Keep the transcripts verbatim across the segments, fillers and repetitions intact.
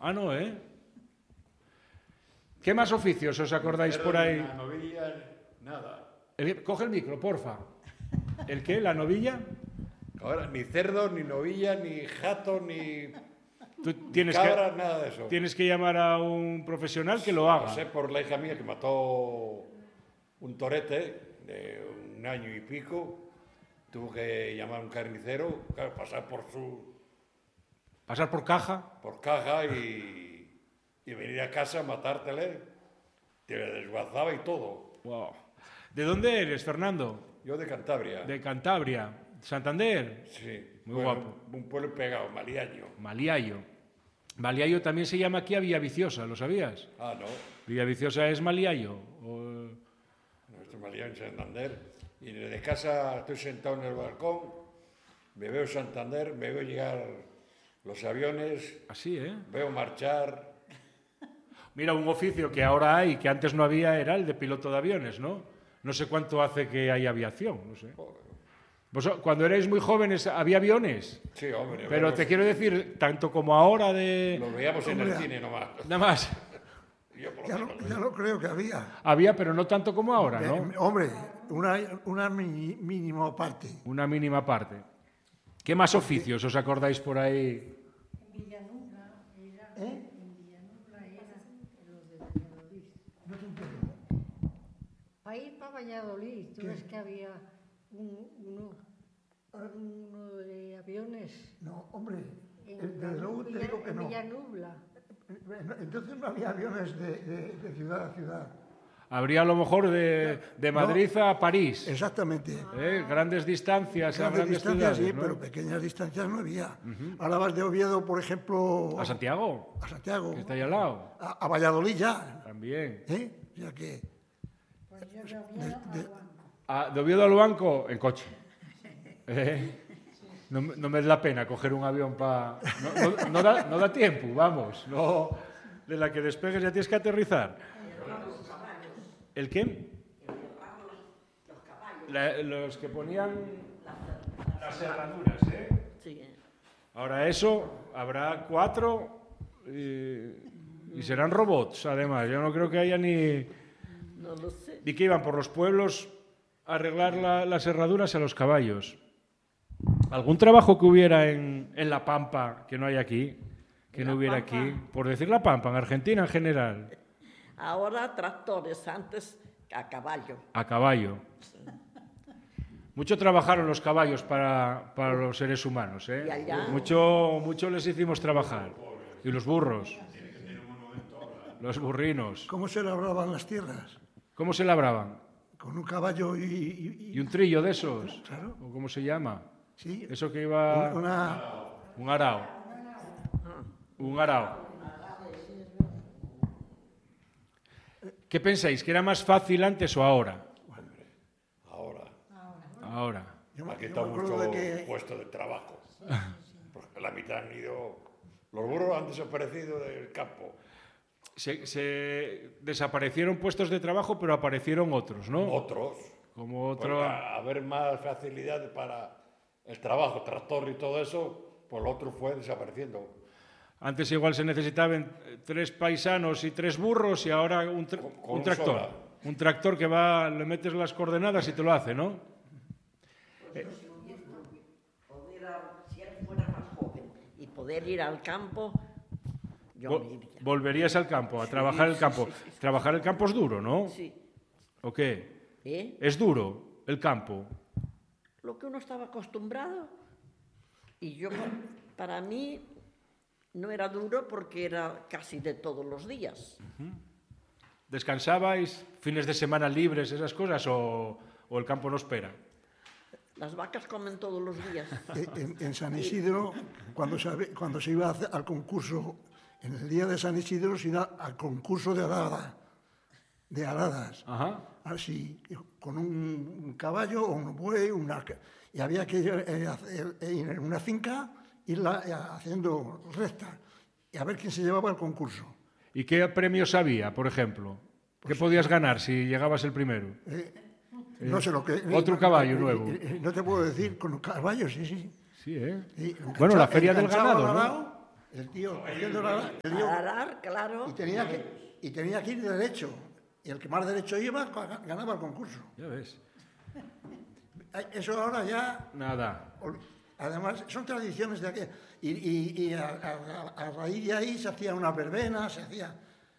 Ah, no, ¿eh? ¿Qué más oficios os acordáis por ahí? La novilla, nada. El, coge el micro, porfa. ¿El qué? ¿La novilla? Ahora, ni cerdo, ni novilla, ni jato, ni Tú tienes cabra, que, nada de eso. Tienes que llamar a un profesional que lo haga. Lo sé por la hija mía que mató un torete de un año y pico. Tuvo que llamar a un carnicero, claro, pasar por su... Pasar por caja. Por caja y, y venir a casa, matártele. Te desguazaba y todo. Wow. ¿De dónde eres, Fernando? Yo de Cantabria. De Cantabria. ¿Santander? Sí. Muy bueno, guapo. Un pueblo pegado, Maliaño. Maliayo. Maliayo también se llama aquí a Villaviciosa, ¿lo sabías? Ah, no. Villaviciosa es Maliayo. O... Nuestro Maliayo en Santander. Y desde casa estoy sentado en el balcón, me veo Santander, me veo llegar los aviones. Así, ¿eh? Veo marchar. Mira, un oficio que ahora hay, que antes no había, era el de piloto de aviones, ¿no? No sé cuánto hace que hay aviación, no sé. ¿Vos, cuando erais muy jóvenes, había aviones? Sí, hombre. Pero vemos, te quiero decir, tanto como ahora de... Los veíamos en Hombre, el cine nomás. Nada más. Yo por lo Ya lo, menos, ya lo creo que había. Había, pero no tanto como ahora, ¿no? Eh, hombre, una, una mini- mínima parte. Una mínima parte. ¿Qué más oficios os acordáis por ahí? En Villanubla era, ¿Eh? en Villanubla era los de Valladolid. No te entiendo. Para ir para Valladolid, tú ¿Qué? ves que había un, uno, uno de aviones No, hombre, en, eh, desde luego te Villa- digo que en no. Villanubla. Entonces no había aviones de, de- de ciudad a ciudad. Habría a lo mejor de, de Madrid a París. Exactamente. ¿eh? Grandes distancias, a Grandes grandes distancias, ciudades, sí, ¿no? pero pequeñas distancias no había. Ahora vas de Oviedo, por ejemplo, ¿A Santiago? a Santiago, Que está ahí al lado. a, a Valladolid ya. También. ¿Eh? O sea que... Pues yo de Oviedo a Luanco. Ah, ¿de Oviedo al banco? En coche. ¿Eh? No, no me da pena coger un avión para... No, no- no da, no da tiempo, vamos. No, de la que despegues ya tienes que aterrizar. ¿El qué? La- los que ponían las cerraduras, ¿eh? Sí. Ahora eso, habrá cuatro y, y serán robots, además. Yo no creo que haya ni... No lo sé. Y que iban por los pueblos a arreglar la- las herraduras a los caballos. ¿Algún trabajo que hubiera en, en La Pampa que no hay aquí? Que ¿En no La hubiera Pampa? aquí. Por decir La Pampa, en Argentina en general. Ahora tractores, antes a caballo. A caballo. Mucho trabajaron los caballos para, para los seres humanos, ¿eh? Y allá. Mucho, mucho les hicimos trabajar. Y los burros. Los burrinos. ¿Cómo se labraban las tierras? ¿Cómo se labraban? Con un caballo y... y- ¿Y un trillo de esos? Claro. ¿O cómo se llama? sí, Eso que iba... una... Un arao. Un arao. ¿Qué pensáis? ¿Que era más fácil antes o ahora? ahora. Ahora. Yo, me- Aquí yo está me mucho acuerdo de que... puesto de trabajo. Porque la mitad han ido... Los burros han desaparecido del campo. Se, se desaparecieron puestos de trabajo, pero aparecieron otros, ¿no? Otros. Como Pues, otro... a haber más facilidad para el trabajo, tractor y todo eso, pues lo otro fue desapareciendo. Antes igual se necesitaban eh, tres paisanos y tres burros y ahora un, tra- Con- con un un tractor. sola. Un tractor que va, le metes las coordenadas y te lo hace, ¿no? Poder, a- si él fuera más joven y poder ir al campo, yo Vol- me iría. volverías al campo, a trabajar el sí, campo. sí, sí, sí. Trabajar el campo es duro, ¿no? Sí. ¿O qué? ¿Eh? Es duro el campo. Lo que uno estaba acostumbrado. Y yo, para mí, no era duro porque era casi de todos los días. ¿Descansabais? ¿Fines de semana libres, esas cosas? ¿O, o el campo no espera? Las vacas comen todos los días. En, en San Isidro, cuando se, habe- cuando se iba a hacer- al concurso, en el día de San Isidro se iba al concurso de arada, de aradas, Ajá. así, con un, un caballo o un buey, una, y había que eh, hacer, eh, ir en una finca, irla eh, haciendo recta, y a ver quién se llevaba el concurso. ¿Y qué premios había, por ejemplo? ¿Qué podías ganar si llegabas el primero? No sé lo que... Otro caballo eh, nuevo. eh, eh, No te puedo decir, con caballos, sí, sí. Sí, ¿eh? Sí, Bueno, la engancha- feria del enganchaba ganado, al ¿no? arao, el tío haciendo la, el tío, Arar, claro. y, tenía que, y tenía que ir derecho. Y el que más derecho iba ganaba el concurso. Ya ves. Eso ahora ya... Nada. Además, son tradiciones de aquí. Y, y, y a, a, a raíz de ahí se hacía una verbena, se hacía...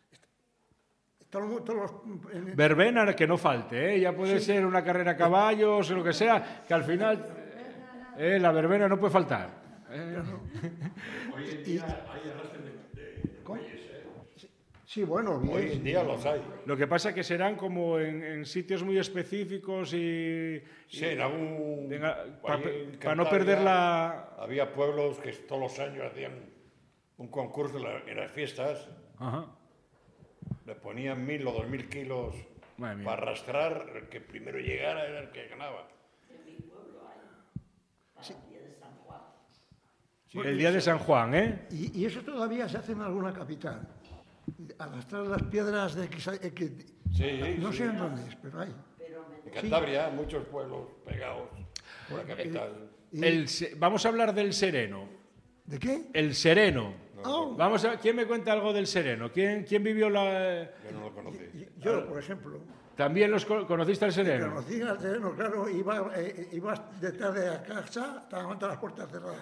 Todos los, en... Verbena que no falte, ¿eh? Ya puede Sí. ser una carrera a caballos o lo que sea, que al final eh, la verbena no puede faltar. ¿eh? Hoy en día hay arrastre de, de, de bueyes, ¿eh? Sí, bueno, bien. Hoy en día los hay. Lo que pasa es que serán como en, en sitios muy específicos y... Sí, en algún... Para ahí en no Cantabria perder la... Había pueblos que todos los años hacían un concurso en, la- en las fiestas. Ajá. Le ponían mil o dos mil kilos Madre mía. para arrastrar. El que primero llegara era el que ganaba. El día de San Juan, ¿eh? Y, y eso todavía se hace en alguna capital. Arrastrar las piedras de... X- eh, que- Sí, no sí. sé en dónde es, pero hay. En Cantabria, muchos pueblos pegados por la capital. Y- El se- Vamos a hablar del sereno. ¿De qué? El sereno. Oh, Vamos a... ¿Quién me cuenta algo del sereno? ¿Quién, quién vivió la...? Yo no lo conocí. yo, por ejemplo, ¿También los co- conociste al sereno? conocí al sereno, claro, iba, eh, iba detrás de la casa, estaban todas las puertas cerradas.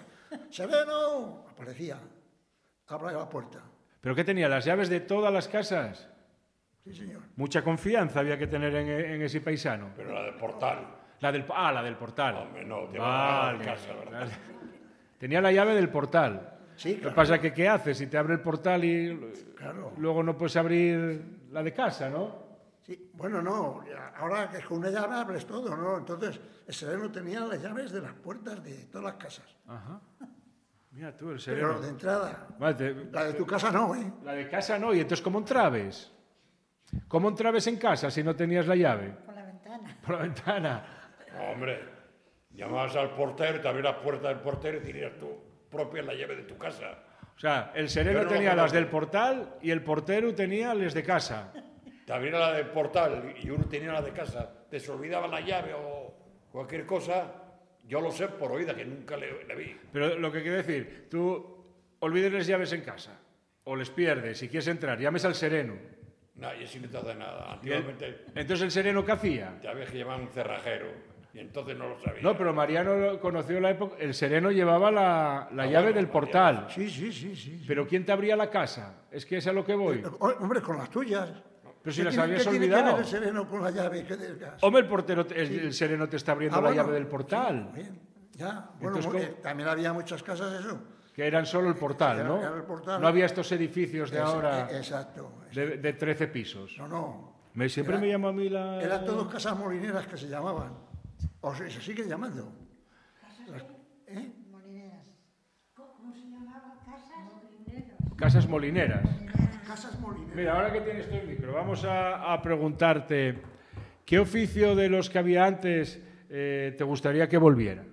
¡Sereno! Aparecía. Abra la puerta. ¿Pero qué tenía? ¿Las llaves de todas las casas? Sí, señor. Mucha confianza había que tener en, en ese paisano. Pero la del portal. La del, ah, la del portal. Hombre, no, llevaba Vale. la casa, ¿verdad? Tenía la llave del portal. Sí, Lo que claro. pasa es que, ¿qué haces? Si te abre el portal y Claro. luego no puedes abrir la de casa, ¿no? Sí, bueno, no, ahora que con una llave abres todo, ¿no? Entonces, el sereno tenía las llaves de las puertas de todas las casas. Ajá. Mira tú, el Pero sereno. de entrada, Vale, te- la de tu casa no, ¿eh? la de casa no, y entonces ¿cómo entrabes? ¿Cómo entrabes en casa si no tenías la llave? Por la ventana. Por la ventana. No, hombre, llamabas al portero, te abría la puerta del portero y tenías tú propia la llave de tu casa. O sea, el sereno Yo no lo tenía las conozco. del portal y el portero tenía las de casa. Te abría la del portal y uno tenía la de casa. Te se olvidaba la llave o cualquier cosa. Yo lo sé por oída, que nunca le, le vi. Pero lo que quiere decir, tú olvides las llaves en casa o les pierdes, si quieres entrar, llames al sereno. Nadie sí no te hace nada. Y él- Antiguamente entonces el sereno, ¿qué hacía? te había que llevar un cerrajero y entonces no lo sabía. No, pero Mariano conoció la época, el sereno llevaba la, la Ah, llave bueno, del portal. Sí, sí, sí, sí. Pero ¿quién te abría la casa? Es que es a lo que voy. O- Hombre, con las tuyas. Pero si ¿Qué las tiene- habías ¿qué tiene que olvidado. ver el sereno con la llave? ¿Qué de- gas? Hombre, el portero, te- el, el sereno te está abriendo Ah, la bueno, llave del portal. sí, bien, ya. Bueno, Entonces, muy- ¿cómo? eh, también había muchas casas eso. Que eran solo el portal, Era- ¿no? era el portal. No había estos edificios de Es- ahora eh, Exacto. de, de trece pisos. No, no. Me, siempre Era- me llama a mí la... Eran todos casas molineras que se llamaban. O se, se siguen llamando. Las- ¿eh? Molineras. ¿Cómo se llamaba? Casas molineras. Casas molineras. Casas molineras. Mira, ahora que tienes tú el micro, vamos a, a preguntarte, ¿qué oficio de los que había antes eh, te gustaría que volviera?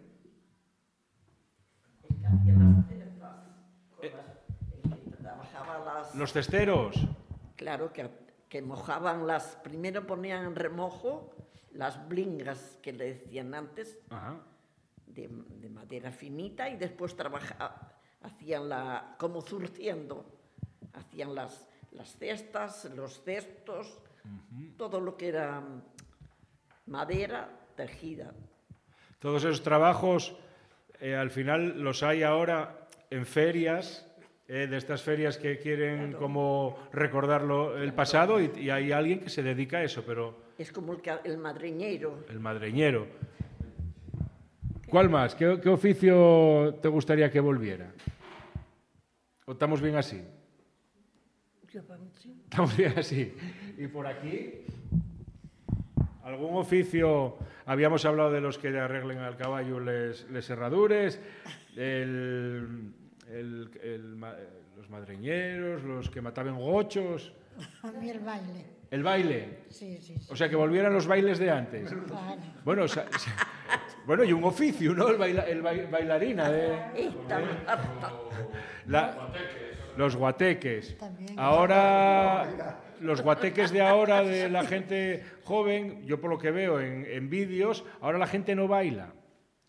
El que hacía las cestas, con las- el que trabajaba las... Los cesteros. Claro, que, que mojaban las... Primero ponían en remojo las blingas que le decían antes, Ajá. de, de madera finita, y después trabaja, hacían la... como zurciendo. Hacían las, las cestas, los cestos, todo lo que era madera tejida. Todos esos trabajos, eh, al final los hay ahora en ferias, eh, de estas ferias que quieren Claro. como recordar lo- el pasado, y, y hay alguien que se dedica a eso, pero Es como el, que- el madriñero. el madreñero. ¿Cuál más? ¿Qué, qué oficio te gustaría que volviera? ¿O estamos bien así? Yo, para mí, sí. Estamos bien así. ¿Y por aquí? ¿Algún oficio? Habíamos hablado de los que arreglen al caballo les, les herradures, el, el- el ma- los madreñeros, los que mataban gochos, A mí el baile. el baile. Sí, sí, sí. O sea, que volvieran los bailes de antes. Claro. Bueno, o sea, bueno, y un oficio, ¿no? El, baila- el bai- bailarina de... Esta Marta. La- los guateques. También. Ahora, los guateques de ahora, de la gente joven, yo por lo que veo en, en vídeos, ahora la gente no baila.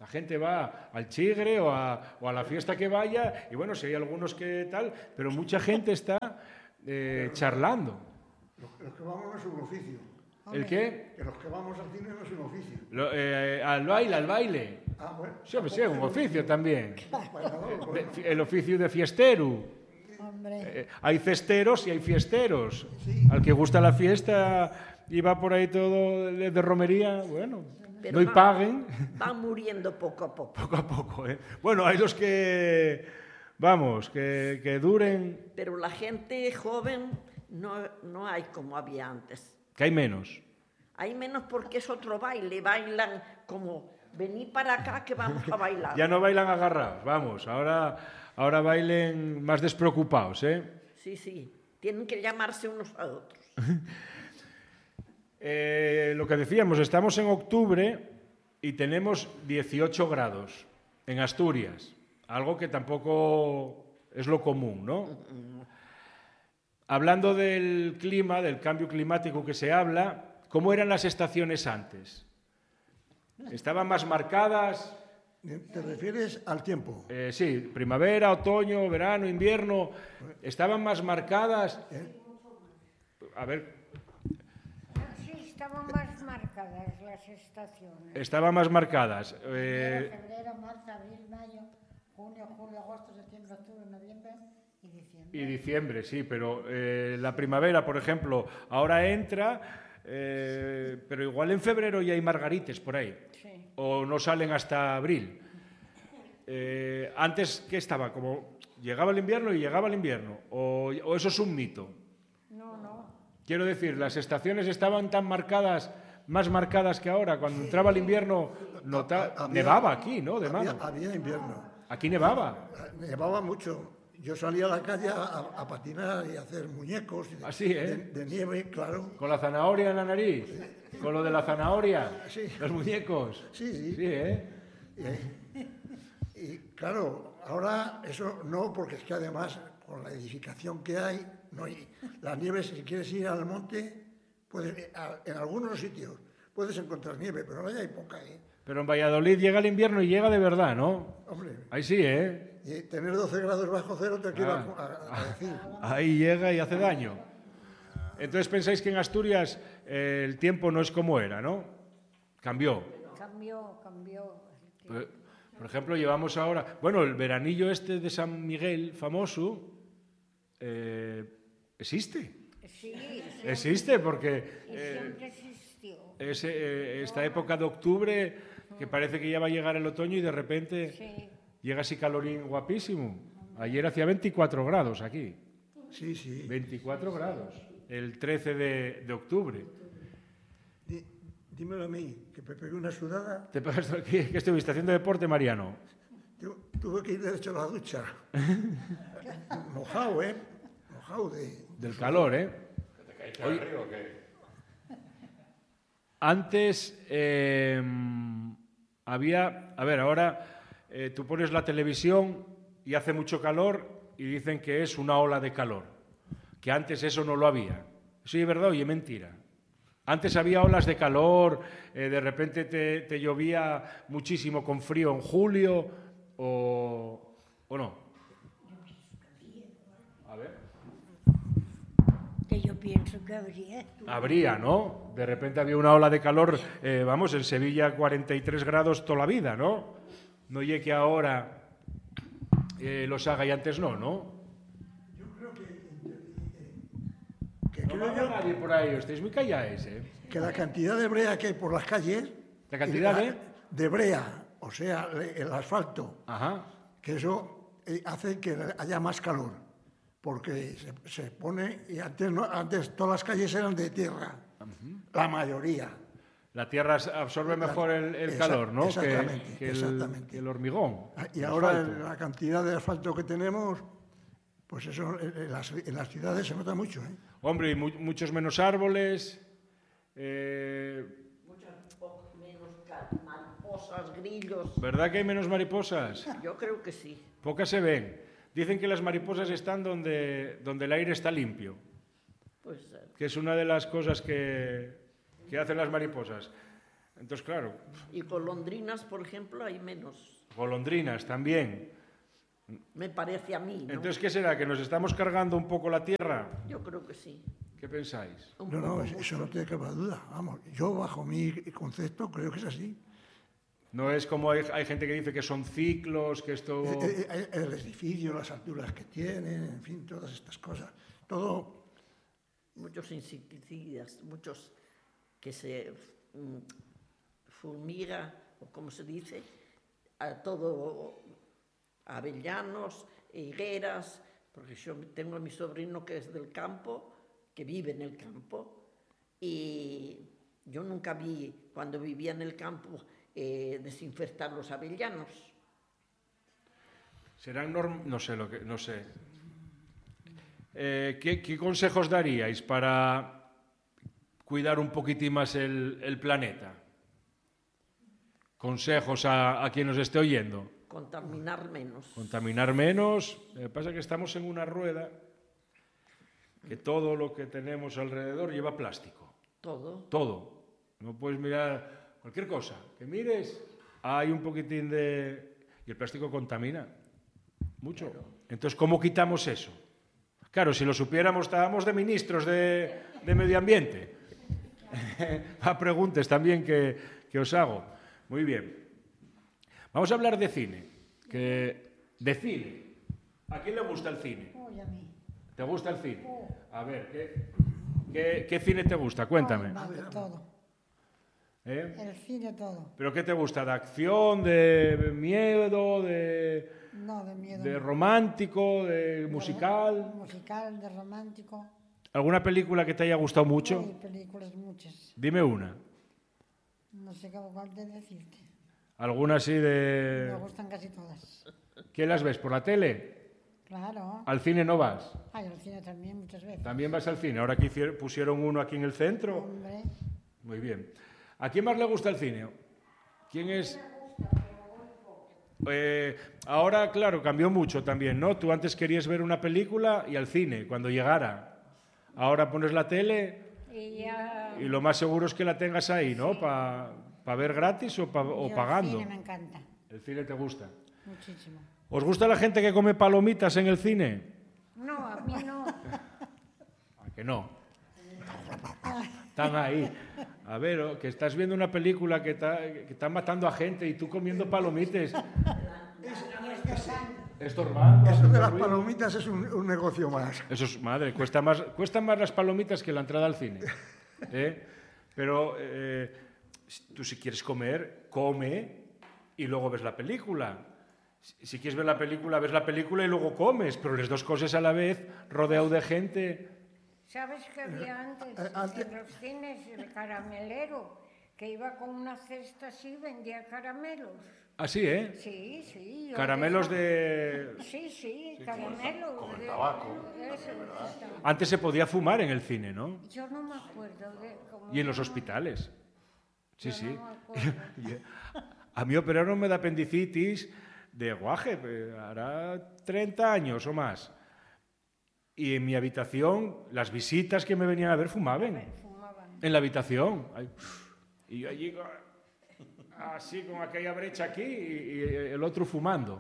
La gente va al Chigre o a, o a la fiesta que vaya, y bueno, si hay algunos que tal, pero mucha gente está eh, charlando. Los, los que vamos no es un oficio. ¿El qué? Que los que vamos al cine no es un oficio. Lo, eh, al baile, al baile. Ah, bueno. Sí, pues sí, un oficio también. Bailador, De- bueno. el oficio de fiestero. Hombre, Eh, hay cesteros y hay fiesteros. Al que gusta la fiesta y va por ahí todo de, de romería, bueno, Pero no y va- paguen. Van muriendo poco a poco. Poco a poco, ¿eh? Bueno, hay los que, vamos, que, que duren, Pero la gente joven no, no hay como había antes. que hay menos. Hay menos porque es otro baile. Bailan como, vení para acá que vamos a bailar. Ya no bailan agarrados, vamos, ahora, ahora bailen más despreocupados, ¿eh? Sí, sí. Tienen que llamarse unos a otros. Eh, lo que decíamos, estamos en octubre y tenemos dieciocho grados en Asturias, algo que tampoco es lo común, ¿no? Hablando del clima, del cambio climático que se habla, ¿cómo eran las estaciones antes? ¿Estaban más marcadas? ¿Te refieres al tiempo? Eh, sí, primavera, otoño, verano, invierno. ¿Estaban más marcadas? A ver, sí, estaban más marcadas las estaciones. estaban más marcadas. Enero, Eh, febrero, marzo, abril, mayo, junio, julio, agosto, septiembre, octubre, noviembre y diciembre. Y diciembre, sí, pero eh, la primavera, por ejemplo, ahora entra, eh, pero igual en febrero ya hay margarites por ahí. Sí. O no salen hasta abril. Eh, antes, ¿qué estaba? Como llegaba el invierno y llegaba el invierno. O, o eso es un mito. No, no. Quiero decir, las estaciones estaban tan marcadas, más marcadas que ahora. Cuando entraba el invierno, nota- Había- nevaba aquí, ¿no? De había, mano. había invierno. Aquí nevaba. Nevaba mucho. Yo salía a la calle a, a patinar y a hacer muñecos de, Así, ¿eh? de, de nieve, claro. Con la zanahoria en la nariz. Con lo de la zanahoria. Sí. Los muñecos. Sí, sí. Sí, ¿eh? Y, y, claro, ahora eso no, porque es que además con la edificación que hay, no hay la nieve, si quieres ir al monte, puedes, a- en algunos sitios puedes encontrar nieve, pero ahora ya hay poca, ¿eh? Pero en Valladolid llega el invierno y llega de verdad, ¿no? Hombre, Ahí sí, ¿eh? y tener doce grados bajo cero te quiero Ah. a- a- a decir. Ahí llega y hace daño. Entonces pensáis que en Asturias eh, el tiempo no es como era, ¿no? Cambió. Cambió, cambió. Por, por ejemplo, llevamos ahora... Bueno, el veranillo este de San Miguel, famoso, eh, existe. Sí, sí. Existe porque Y eh, siempre existió. es, eh, esta época de octubre, que parece que ya va a llegar el otoño y de repente Sí. llega así calorín guapísimo. Ayer hacía veinticuatro grados aquí. Sí, sí. veinticuatro grados, el trece de, de octubre. Di- dímelo a mí, que me pegué una sudada, ¿Te pegas aquí? ¿Qué estuviste haciendo deporte, Mariano? tu- tuve que ir de hecho a la ducha. Mojado, ¿eh? Mojado de... Del calor, ¿eh? ¿Te caíste al río o qué? Antes eh, había... A ver, ahora eh, tú pones la televisión y hace mucho calor y dicen que es una ola de calor. Que antes eso no lo había. ¿Eso es verdad o es mentira? Antes había olas de calor, eh, de repente te, te llovía muchísimo con frío en julio, o, o no. A ver. Que yo pienso que habría. Habría, ¿no? De repente había una ola de calor, eh, vamos, en Sevilla cuarenta y tres grados toda la vida, ¿no? No llegue que ahora eh, los haga y antes no, ¿no? Que No creo manda yo nadie por ahí, estáis muy callados, ¿eh? que la cantidad de brea que hay por las calles... ¿La cantidad y de? De brea, o sea, le- el asfalto, Ajá. que eso eh, hace que haya más calor, porque se, se pone... Y antes, no, antes todas las calles eran de tierra, la mayoría. La tierra absorbe mejor el, el Exa- calor, ¿no? Que, exactamente, que el, exactamente. que el hormigón. Y el ahora asfalto. la cantidad de asfalto que tenemos, pues eso en en las, en las ciudades se nota mucho, ¿eh? Hombre, y mu- muchos menos árboles. eh, Muchas po- menos ca- mariposas, grillos. ¿Verdad que hay menos mariposas? Yo creo que sí. Pocas se ven. Dicen que las mariposas están donde, donde el aire está limpio, Pues eh, que es una de las cosas que, que hacen las mariposas. Entonces, claro, Y golondrinas, por ejemplo, hay menos. golondrinas también. Me parece a mí, ¿no? Entonces, ¿qué será? ¿Que nos estamos cargando un poco la tierra? Yo creo que sí. ¿Qué pensáis? Un No, no, poco eso mucho. no tiene que haber duda. Vamos, yo bajo mi concepto creo que es así. No es como hay, hay gente que dice que son ciclos, que esto... Eh, eh, El edificio, las alturas que tienen, en fin, todas estas cosas. Todo, Muchos insecticidas, muchos que se mm, fumiga, o como se dice, a todo avellanos, higueras, porque yo tengo a mi sobrino que es del campo, que vive en el campo, y yo nunca vi, cuando vivía en el campo, eh, desinfectar los avellanos. Serán norm... No sé, lo que... no sé. Eh, ¿qué, ¿Qué consejos daríais para cuidar un poquitín más el, el planeta? Consejos a, a quien nos esté oyendo. Contaminar menos. Contaminar menos. Lo que pasa es que estamos en una rueda que todo lo que tenemos alrededor lleva plástico. Todo. Todo. No puedes mirar cualquier cosa. Que mires, hay un poquitín de... Y el plástico contamina mucho. Entonces, ¿cómo quitamos eso? Claro, si lo supiéramos, estábamos de ministros de, de Medio Ambiente. A preguntas también que, que os hago. Muy bien. Vamos a hablar de cine. Que, de cine. ¿A quién le gusta el cine? Uy, a mí. ¿Te gusta el cine? A ver, ¿qué, qué, qué cine te gusta? Cuéntame. Ay, va, de todo. ¿Eh? El cine todo. ¿Pero qué te gusta? ¿De acción, de miedo, de, No, de miedo. de romántico, de De musical? Musical, de romántico. ¿Alguna película que te haya gustado Hay mucho? películas muchas. Dime una. No sé cómo cuál de decirte. ¿Alguna así Me de...? gustan casi todas. ¿Qué las ves? ¿Por la tele? Claro. ¿Al cine no vas? Ay, al cine también muchas veces. ¿También vas al cine? Ahora que hicier- pusieron uno aquí en el centro. Hombre, Muy bien. ¿A quién más le gusta el cine? ¿Quién es...? Eh, ahora, claro, cambió mucho también, ¿no? Tú antes querías ver una película y al cine, cuando llegara. Ahora pones la tele Y ya... y lo más seguro es que la tengas ahí, ¿no? Para ver gratis o, pa- o yo pagando. El cine me encanta. El cine te gusta. Muchísimo. ¿Os gusta la gente que come palomitas en el cine? No, a mí no. ¿A que no? Están ahí. A ver, oh, que estás viendo una película que, está, que están matando a gente y tú comiendo palomitas. Estorbando. eso de haciendo las ruido. palomitas es un, un negocio más. Eso es, madre, cuesta más, cuestan más las palomitas que la entrada al cine. ¿eh? Pero eh, tú si quieres comer, come y luego ves la película. Si, si quieres ver la película, ves la película y luego comes, pero las dos cosas a la vez, rodeado de gente. ¿Sabes que había antes, eh, antes- en los cines el caramelero que iba con una cesta así vendía caramelos? Así, ¿eh? Sí, sí. yo Caramelos eso- de... Sí, sí, caramelos. como el de- tabaco. Eso, eso. Antes se podía fumar en el cine, ¿no? Yo no me acuerdo de cómo... Y en los se llama. hospitales. Sí, Yo sí. no me acuerdo. Y, eh, a mí operaron de apendicitis de guaje, eh, hará treinta años o más. Y en mi habitación, las visitas que me venían a ver fumaban. Fumaban. En la habitación. Ay, y yo allí, con- así con aquella brecha aquí, y, y el otro fumando.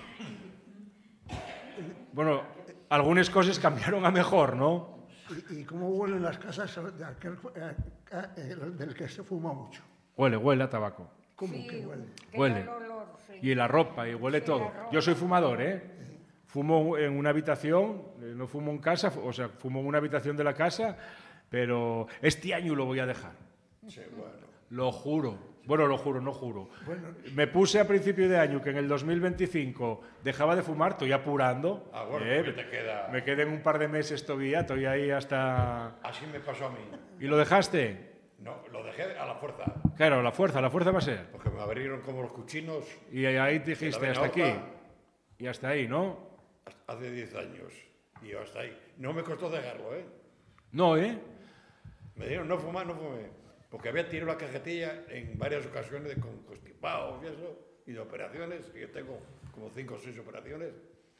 Bueno, algunas cosas cambiaron a mejor, ¿no? ¿Y, y cómo huelen las casas de aquel, eh, eh, del que se fuma mucho? Huele, huele a tabaco. ¿Cómo Sí, que huele? que Huele. da el olor, sí. Y la ropa, y huele Sí, todo. la ropa. Yo soy fumador, ¿eh? Fumo en una habitación, eh, no fumo en casa, fu- o sea, fumo en una habitación de la casa, pero este año lo voy a dejar. Sí, bueno. Lo juro. Bueno, lo juro, no juro. Bueno. Me puse a principio de año que en el dos mil veinticinco dejaba de fumar, estoy apurando. Ah, bueno, ¿eh? porque te queda- Me quedé en un par de meses todavía, estoy ahí hasta... Así me pasó a mí. ¿Y lo dejaste? No, lo dejé a la fuerza. Claro, la fuerza, la fuerza va a ser. Porque me abrieron como los cuchinos Y ahí te dijiste, La hasta aquí. venahorca. Y hasta ahí, ¿no? hace diez años. Y yo hasta ahí. No me costó dejarlo, ¿eh? No, ¿eh? Me dijeron no fumar, no fumé. Porque había tirado la cajetilla en varias ocasiones de con constipados y eso, y de operaciones, que yo tengo como cinco o seis operaciones.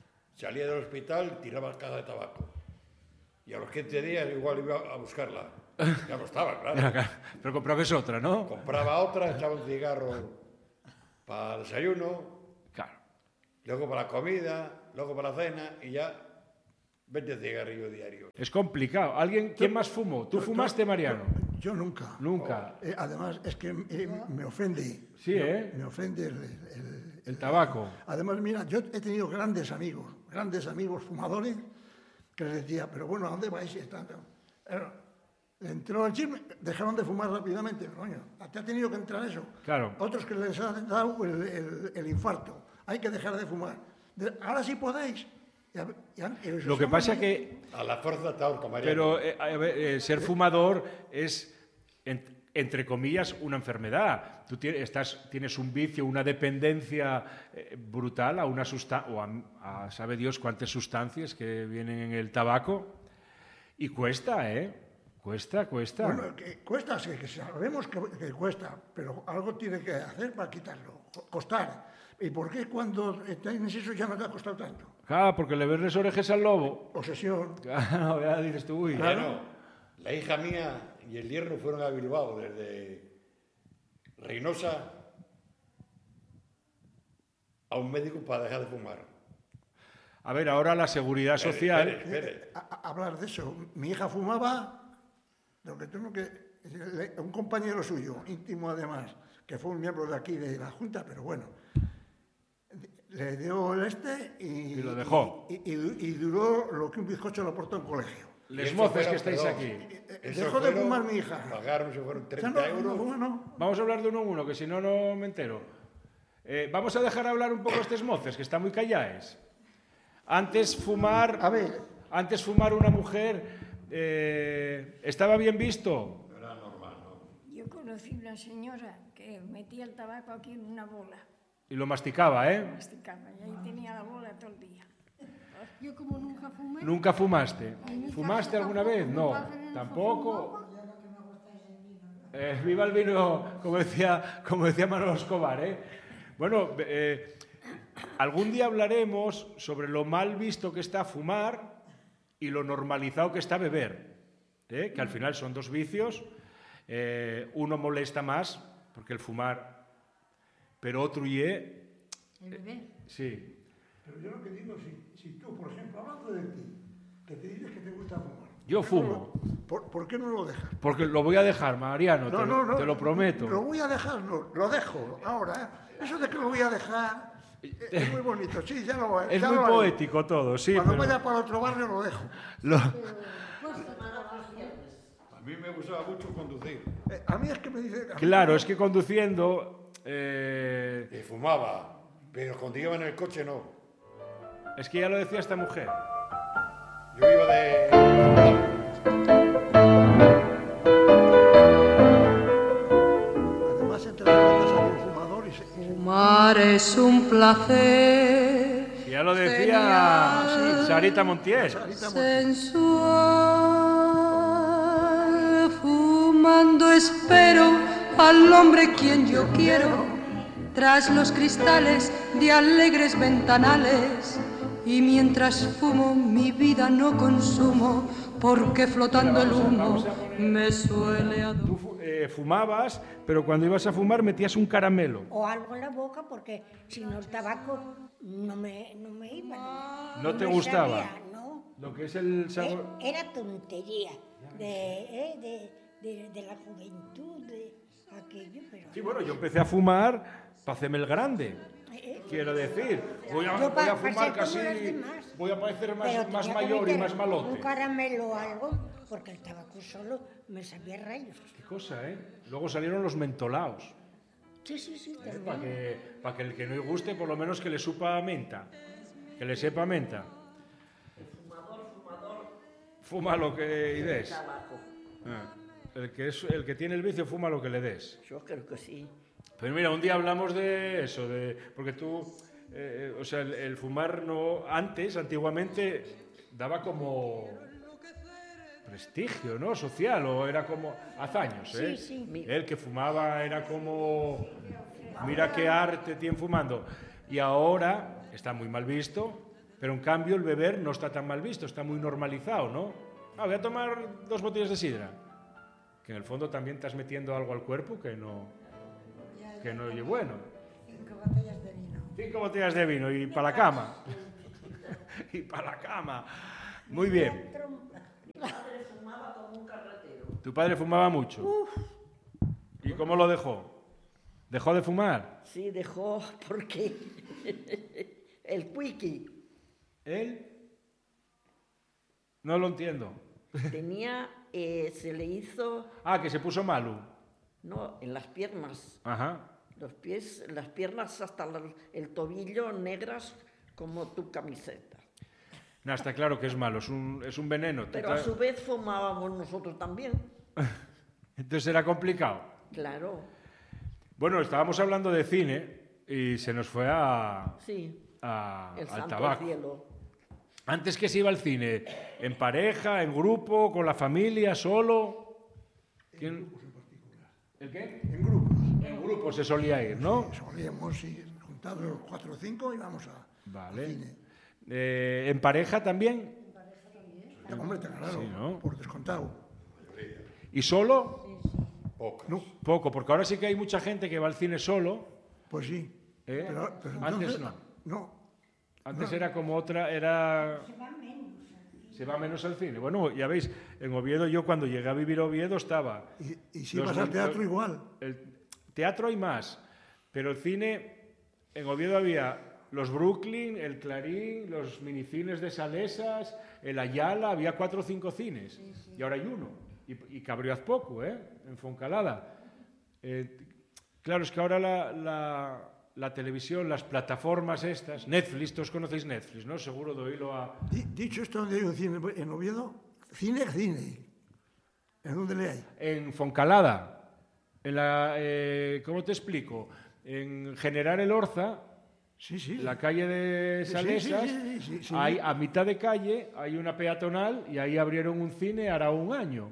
Salía del hospital, tiraba caja de tabaco. Y a los quince días igual iba a buscarla. Ya no estaba, claro. Pero comprabas otra, ¿no? Compraba otra, echaba un cigarro para el desayuno, Claro. luego para la comida, luego para la cena y ya veinte cigarrillos diarios. Es complicado. ¿Alguien, ¿Quién más fumó? ¿Tú fumaste, Mariano? Yo nunca. Nunca. Eh, además, es que eh, me ofende. Sí, ¿eh? Me ofende el, el- El tabaco. Además, mira, yo he tenido grandes amigos, grandes amigos fumadores, que les decía, pero bueno, ¿a dónde vais? Y tanto? Entró el chip, dejaron de fumar rápidamente, coño. Te ha tenido que entrar eso. Claro. Otros que les ha dado el, el- el infarto. Hay que dejar de fumar. De- ahora sí podéis. Ya- ya- y Lo que somos- pasa que... A la fuerza te ahorca, Mariano. Pero eh, a ver, eh, ser fumador es, en- entre comillas, una enfermedad. Tú tienes, estás, tienes un vicio, una dependencia eh, brutal a una sustancia, o a, a sabe Dios cuántas sustancias que vienen en el tabaco. Y cuesta, ¿eh? Cuesta, cuesta. Bueno, que cuesta, sí, que sabemos que, que cuesta, pero algo tiene que hacer para quitarlo, co- costar. ¿Y por qué cuando tienes eso ya no te ha costado tanto? Claro, porque le ves las orejas al lobo. Obsesión. Claro, ya dices tú, uy. Bueno, la hija mía y el yerno fueron a Bilbao desde Reynosa a un médico para dejar de fumar. A ver, ahora la seguridad Espere, social... espere, espere. A- a- hablar de eso. Mi hija fumaba, lo que tengo que le- un compañero suyo, íntimo además, que fue un miembro de aquí de la Junta, pero bueno, le dio el este y, Y lo dejó. Y, y- y duró lo que un bizcocho lo aportó en colegio. Les Y eso moces fueron, que estáis perdón, aquí. Eh, eso Dejó de fueron- fumar mi hija. Pagaron, se fueron Ya treinta no, euros. no, no. Vamos a hablar de uno en uno, que si no, no me entero. Eh, vamos a dejar hablar un poco a estos moces, que están muy callaes. Antes fumar... A ver, Antes fumar una mujer eh, estaba bien visto. Yo conocí una señora que metía el tabaco aquí en una bola, Y lo masticaba, ¿eh? masticaba, y ahí tenía la bola todo el día. Yo como nunca fumé, Nunca fumaste. en mi ¿Fumaste casa alguna tampoco, vez? mi No, padre no tampoco. fumaba. Eh, viva el vino, como decía, como decía Manolo Escobar, ¿eh? Bueno, eh, algún día hablaremos sobre lo mal visto que está fumar y lo normalizado que está beber, ¿eh? Que al final son dos vicios. Eh, uno molesta más, porque el fumar, pero otro y El bebé. sí. pero yo lo que digo, si, si tú, por ejemplo, hablando de ti, que te dices que te gusta fumar. Yo ¿por qué no fumo. lo- ¿Por, por qué no lo dejas? Porque lo voy a dejar, Mariano, te, lo, te lo prometo. Lo voy a dejar, no, lo dejo ahora. ¿eh? Eso de que lo voy a dejar eh, es muy bonito. Sí, ya lo Es ya muy lo haré. poético todo, sí. Cuando pero vaya para otro barrio lo dejo. lo- A mí me gustaba mucho conducir. Eh, a mí es que me dice... a mí- claro, es que conduciendo... eh, Y fumaba, pero cuando iba en el coche no. es que ya lo decía esta mujer. Yo iba de... Además, entre las bandas hay un fumador y se... Fumar es un placer Y ya lo decía Sarita Montiel. sensual. Fumando espero al hombre quien yo quiero, tras los cristales de alegres ventanales. Y mientras fumo mi vida no consumo, porque flotando el humo me suele adorar. Tú fu- eh, fumabas, pero cuando ibas a fumar metías un caramelo. O algo en la boca, porque si no el tabaco no me, no me iba. No te me gustaba. sabía, no. Lo que es el Eh, sabor... Era tontería de, eh, de, de, de la juventud, de aquello, pero... Sí, bueno, yo empecé a fumar para hacerme el grande. eh, Quiero decir, voy a, Yo voy a pa- fumar pasé casi... como los demás. Voy a parecer más, pero más tenía que mayor y meter más malote. un caramelo o algo, porque el tabaco solo me sabía a rayos. Qué cosa, ¿eh? Luego salieron los mentolaos. Sí, sí, sí, Para también. que, pa' que el que no le guste, por lo menos que le supa a menta. Que le sepa a menta. Fuma lo que y des. Tabaco. Ah, el, que es, el que tiene el vicio fuma lo que le des. Yo creo que sí. Pero mira, un día hablamos de eso, de, porque tú, eh, o sea, el, el fumar no, antes, antiguamente, daba como prestigio, ¿no? Social, o era como, hace años, ¿eh? Sí, sí. El que fumaba era como, mira qué arte tiene fumando. Y ahora está muy mal visto, pero en cambio el beber no está tan mal visto, está muy normalizado, ¿no? Ah, voy a tomar dos botellas de sidra. que en el fondo también estás metiendo algo al cuerpo que no, que no oye bueno. Cinco botellas de vino. Cinco botellas de vino y para la cama. Y para la cama. Muy bien. Mi padre fumaba como un carretero. ¿Tu padre fumaba mucho? Uf. ¿Y cómo lo dejó? ¿Dejó de fumar? Sí, dejó porque el Quickie ¿Él? No lo entiendo. tenía, eh, se le hizo, Ah, que se puso malo. no, en las piernas, Ajá. los pies, las piernas hasta la- el tobillo negras como tu camiseta. No, está claro que es malo, es un, es un veneno. Tú Pero a tra- su vez fumábamos nosotros también, Entonces era complicado. claro, Bueno, estábamos hablando de cine y se nos fue a, sí, a- el al santo tabaco. cielo. Antes que se iba al cine, ¿en pareja, en grupo, con la familia, solo? ¿Quién? ¿El qué? En grupos. En grupo se solía ir, ¿no? Solíamos ir juntados los cuatro o cinco y vamos a, Vale. al cine. Eh, ¿En pareja también? Ya, hombre, claro, Sí, ¿no? por descontado. ¿Y solo? Pocas. No, Poco, porque ahora sí que hay mucha gente que va al cine solo. pues sí. ¿Eh? Pero, pero Antes entonces, no. No, Antes era como otra, era... Se va menos al cine. Bueno, ya veis, en Oviedo, yo cuando llegué a vivir a Oviedo estaba... y, y si Los vas al mon- teatro los- igual. El teatro hay más, pero el cine, en Oviedo había los Brooklyn, el Clarín, los minicines de Salesas, el Ayala, había cuatro o cinco cines, y ahora hay uno, y, y cabrió hace poco, ¿eh? En Foncalada. Eh, claro, es que ahora la, la, la televisión, las plataformas estas, Netflix, todos conocéis Netflix, ¿no? Seguro de oírlo a... Di- dicho esto, ¿dónde hay un cine en Oviedo? Cine, cine. ¿En dónde le hay? En Foncalada, en la, eh, ¿cómo te explico? En General El Orza, Sí, sí. la calle de Sí, Salesas, sí, sí, sí, sí, sí. hay, a mitad de calle hay una peatonal y ahí abrieron un cine hará un año.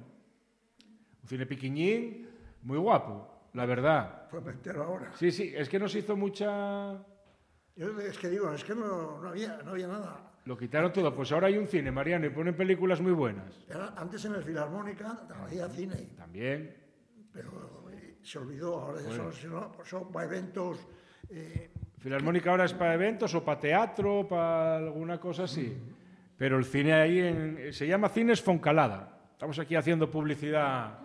Un cine piquiñín, muy guapo, la verdad. Pues me entero ahora. Sí, sí, es que nos hizo mucha... Yo es que digo, es que no, no había, no había nada. Lo quitaron todo, pues ahora hay un cine, Mariano, y ponen películas muy buenas. Era- antes en el Filarmónica había cine, También. pero eh, se olvidó. Ahora son, son, son para eventos. eh, Filarmónica ahora es para eventos o para teatro, para alguna cosa así. Pero el cine ahí en- se llama Cines Foncalada. Estamos aquí haciendo publicidad.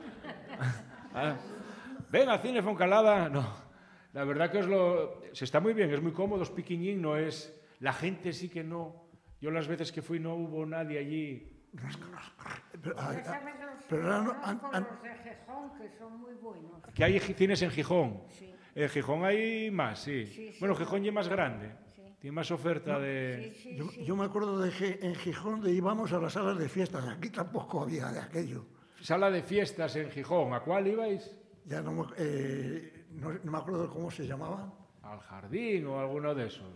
Ah, ven al Cine Foncalada. No, la verdad que os lo... Se está muy bien, es muy cómodo, es piquiñín, no es... La gente sí que no... Yo las veces que fui no hubo nadie allí. pero, ah, ah, ¿Sabes los, pero era, no, conozco an- an- los de Gijón, que son muy buenos? Que hay cines en Gijón. Sí. En Gijón hay más, sí. Sí, sí. Bueno, Gijón ya es más grande. Sí. Tiene más oferta de... Sí, sí, yo, sí. yo me acuerdo de que en Gijón de íbamos a las salas de fiestas. Aquí tampoco había de aquello. Sala de fiestas en Gijón. ¿A cuál ibais? Ya no, me- eh, no, no me acuerdo cómo se llamaban. Al Jardín o alguno de esos.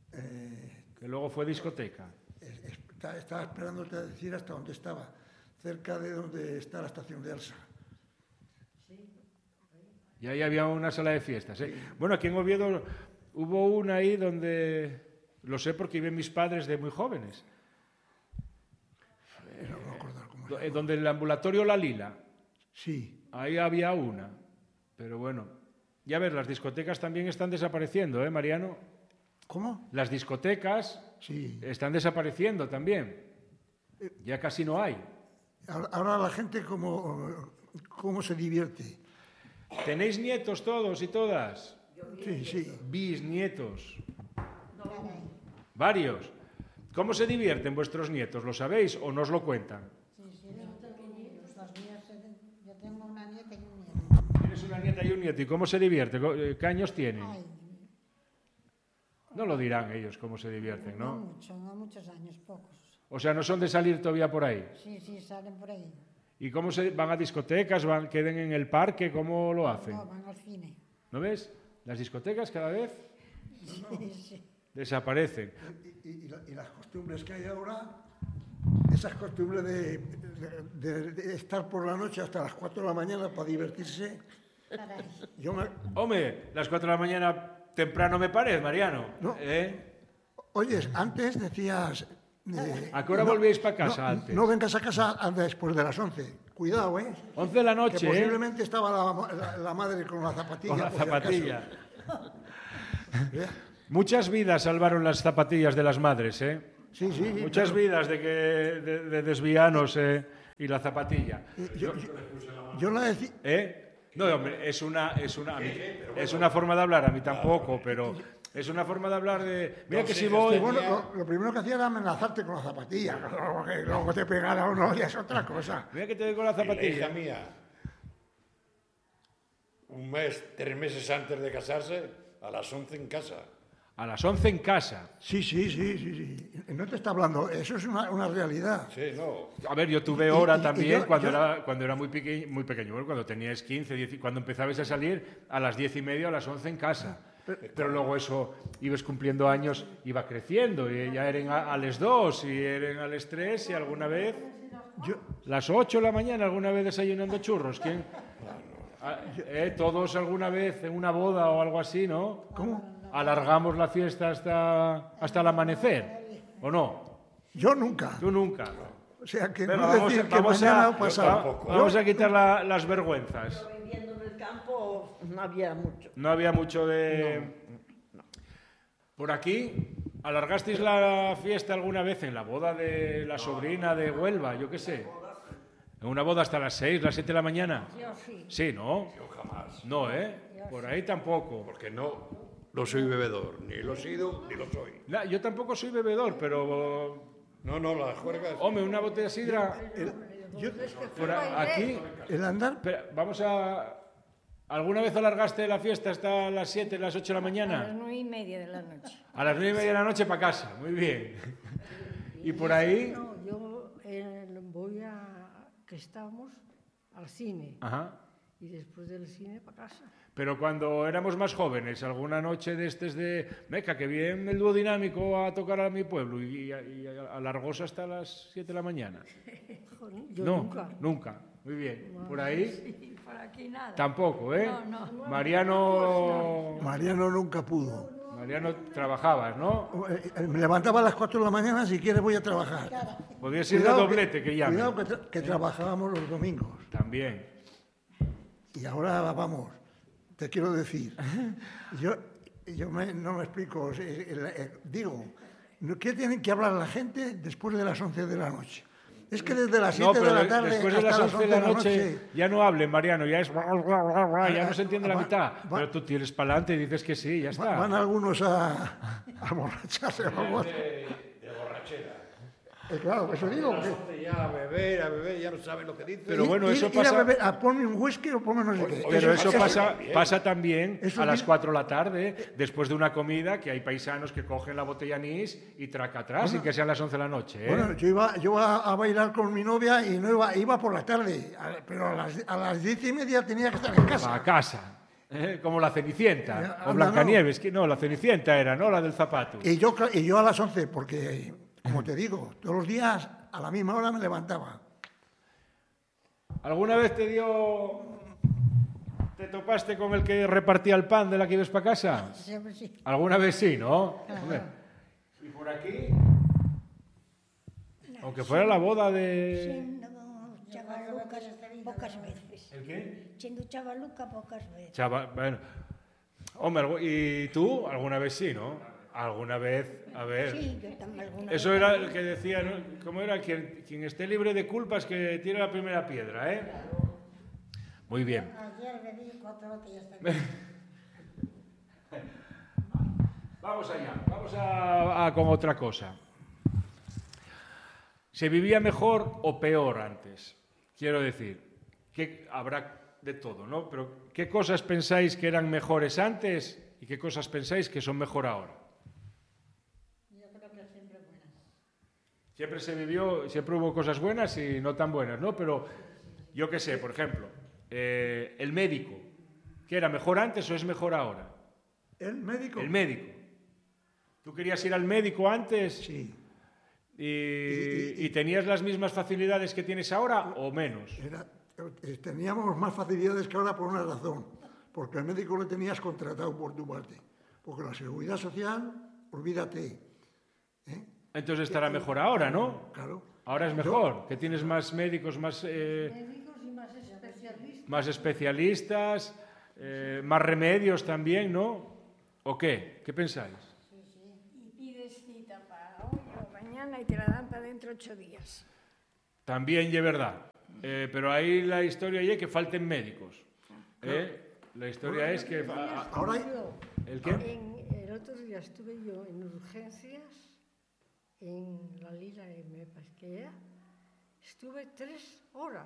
Eh, Que luego fue discoteca. es- es- está- estaba esperándote a decir hasta dónde estaba. Cerca de donde está la estación de Alsa. Y ahí había una sala de fiestas. ¿eh? Bueno, aquí en Oviedo hubo una ahí donde... Lo sé porque iban mis padres de muy jóvenes. No me acuerdo cómo se Do- llama. eh, Donde el ambulatorio La Lila. Sí. Ahí había una. Pero bueno. Ya ves, las discotecas también están desapareciendo, ¿eh, Mariano? ¿Cómo? Las discotecas Sí. están desapareciendo también. Ya casi no hay. Ahora, ahora la gente cómo, cómo se divierte. ¿Tenéis nietos todos y todas? Sí, sí. Bisnietos. Varios. ¿Cómo se divierten vuestros nietos? ¿Lo sabéis o no os lo cuentan? Sí, sí, son pequeñitos. Los míos, se- yo tengo una nieta y un nieto. Tienes una nieta y un nieto. ¿Y cómo se divierte? Co- eh, ¿Qué años tienen? Ay, No lo dirán ellos cómo se divierten, no ¿no? mucho, no muchos años, pocos. O sea, no son de salir todavía por ahí. Sí, sí, salen por ahí. ¿Y cómo se van a discotecas? ¿Van, queden en el parque? ¿Cómo lo hacen? No, van al cine. ¿No ves? Las discotecas cada vez Sí, sí. Y, desaparecen. y- y la- y las costumbres que hay ahora, esas costumbres de, de- de estar por la noche hasta las cuatro de la mañana para divertirse. Caray. Yo me, Hombre, las cuatro de la mañana temprano me parece, Mariano. No. ¿Eh? oyes, antes decías... eh, ¿A qué hora volvíais para casa no, antes? No vengas a casa antes después de las once. cuidado, ¿eh? once de la noche, Que ¿eh? posiblemente estaba la, la- la madre con la zapatilla. Con la por si acaso. zapatilla. ¿Eh? Muchas vidas salvaron las zapatillas de las madres, ¿eh? Sí, sí. sí, Muchas pero vidas de, que, de, de desvianos eh, y la zapatilla. Yo, yo, yo la decía... ¿Eh? No, hombre, es una, es, una, a mí- es una forma de hablar, a mí tampoco, pero es una forma de hablar de... Mira que si voy... Bueno, lo, lo primero que hacía era amenazarte con la zapatilla. Que luego te pegara o no, ya es otra cosa. Mira que te doy con la Y la hija zapatilla. mía, un mes, tres meses antes de casarse, a las once en casa. A las once en casa. Sí, sí, sí, sí, sí. No te está hablando, eso es una, una realidad. Sí, no. A ver, yo tuve Y- hora y- y también yo- cuando, yo- era, cuando era muy, peque, muy pequeño, bueno, cuando tenías quince, diez, cuando empezabais a salir a las diez y media, a las once en casa. Pero luego eso, ibas cumpliendo años, iba creciendo, y ya eran a, a las dos, y eran a las tres, y alguna vez, Yo, las ocho de la mañana, alguna vez desayunando churros. ¿Quién? Ah, eh, todos alguna vez en una boda o algo así, ¿no? ¿Cómo? Alargamos la fiesta hasta, hasta el amanecer, ¿o no? yo nunca. Tú nunca. O sea, que Pero no vamos, decir que vamos mañana a, o pasado. tampoco. vamos a quitar la- las vergüenzas. Viviendo en el campo no había mucho. No había mucho de... Por aquí, ¿alargasteis la fiesta alguna vez en la boda de la sobrina de Huelva? Yo qué sé. ¿En una boda hasta las seis, las siete de la mañana? Yo sí. Sí, ¿no? Yo jamás. No, ¿eh? Por ahí tampoco. Porque no, no soy bebedor. Ni lo he sido, ni lo soy. La- yo tampoco soy bebedor, pero... No, no, las juergas. Hombre, una botella de sidra... Yo- Por a- aquí... el andar, Espera, vamos a... ¿Alguna vez alargaste la fiesta hasta las siete, las ocho de la A las mañana? nueve y media de la noche. A las nueve y media de la noche para casa. Muy bien. Y por ahí... No, yo eh, voy a que estamos al cine Ajá. y después del cine para casa. Pero cuando éramos más jóvenes, alguna noche de estes de... Meca, que viene el dúo dinámico a tocar a mi pueblo y, y, y alargóse hasta las siete de la mañana. Joder, yo no, nunca. nunca. Muy bien. Por ahí Sí, por aquí nada. tampoco, ¿eh? No, no. Mariano... Mariano nunca pudo. Mariano, trabajabas, ¿no? Eh, eh, Me levantaba a las cuatro de la mañana, si quieres voy a trabajar. Podías ir de doblete, que, llamen. Cuidado que, tra- que trabajábamos los domingos. También. Y ahora vamos, te quiero decir, yo, yo me- no me explico, o sea, eh, eh, digo, ¿qué tienen que hablar la gente después de las once de la noche? Es que desde las No, siete pero de la de- tarde después de hasta las las once de la noche ya no hable, Mariano, ya es... Ya no se entiende la Va- mitad. va- Pero tú tienes para adelante y dices que sí, ya Va- está. Van algunos a, a borracharse, vamos. De, de borrachera. Eh, claro, eso digo. A las que- once ya a beber, a beber, ya no saben lo que dicen. Pero ir- bueno, ir- eso ir pasa- a, beber, a ponme un whisky o ponme no sé qué. Pero eso pasa, también. pasa también Eso a las viene- cuatro de la tarde, después de una comida, que hay paisanos que cogen la botella anís y traca atrás, sin que sean las once de la noche. ¿eh? Bueno, yo iba, yo iba a bailar con mi novia y no iba, iba por la tarde, a- pero a las, a las diez y media tenía que estar en casa. a casa. ¿eh? Como la Cenicienta. Ya, o anda, Blancanieves. que no, la Cenicienta era, ¿no? La del zapato. Y yo, cla- y yo a las once, porque, como te digo, todos los días a la misma hora me levantaba. ¿Alguna vez te dio... te topaste con el que repartía el pan de la que ibas para casa? Siempre sí. Alguna vez sí, ¿no? Hombre. Y por aquí... Aunque fuera la boda de... Siendo chavalucas pocas veces. ¿El qué? Siendo chavaluca pocas veces. Chava, bueno. Hombre, algo- ¿y tú? Alguna vez sí, ¿no? Alguna vez, a ver. Sí, yo también alguna Eso vez era también. el que decía, ¿no? ¿Cómo era? Quien, quien esté libre de culpas que tire la primera piedra, ¿eh? Muy bien. Ayer bebí cuatro botellas de Vamos allá, vamos a, a con otra cosa. ¿Se vivía mejor o peor antes? Quiero decir, que habrá de todo, ¿no? Pero ¿qué cosas pensáis que eran mejores antes y qué cosas pensáis que son mejor ahora? Yo creo que siempre buenas. Siempre se vivió, siempre hubo cosas buenas y no tan buenas, ¿no? Pero yo qué sé, por ejemplo, eh, el médico, ¿qué era mejor antes o es mejor ahora? ¿El médico? El médico. ¿Tú querías ir al médico antes Sí. y, y tenías las mismas facilidades que tienes ahora o menos? Era- eh, teníamos más facilidades que ahora por una razón, porque el médico lo tenías contratado por tu parte, porque la seguridad social, olvídate. ¿eh? Entonces estará mejor ahora, ¿no? Claro. Ahora es mejor, que tienes más médicos, más... eh, Médicos más especialistas, eh, más remedios también, ¿no? ¿O qué? ¿Qué pensáis? Y pides cita para hoy o mañana y te la dan para dentro de ocho días. También es verdad. Eh, pero ahí la historia es que falten médicos. ¿eh? La historia es que... Ahora hay... ¿El qué? En, el otro día estuve yo en urgencias, en la Lila de me parece que era, estuve tres horas.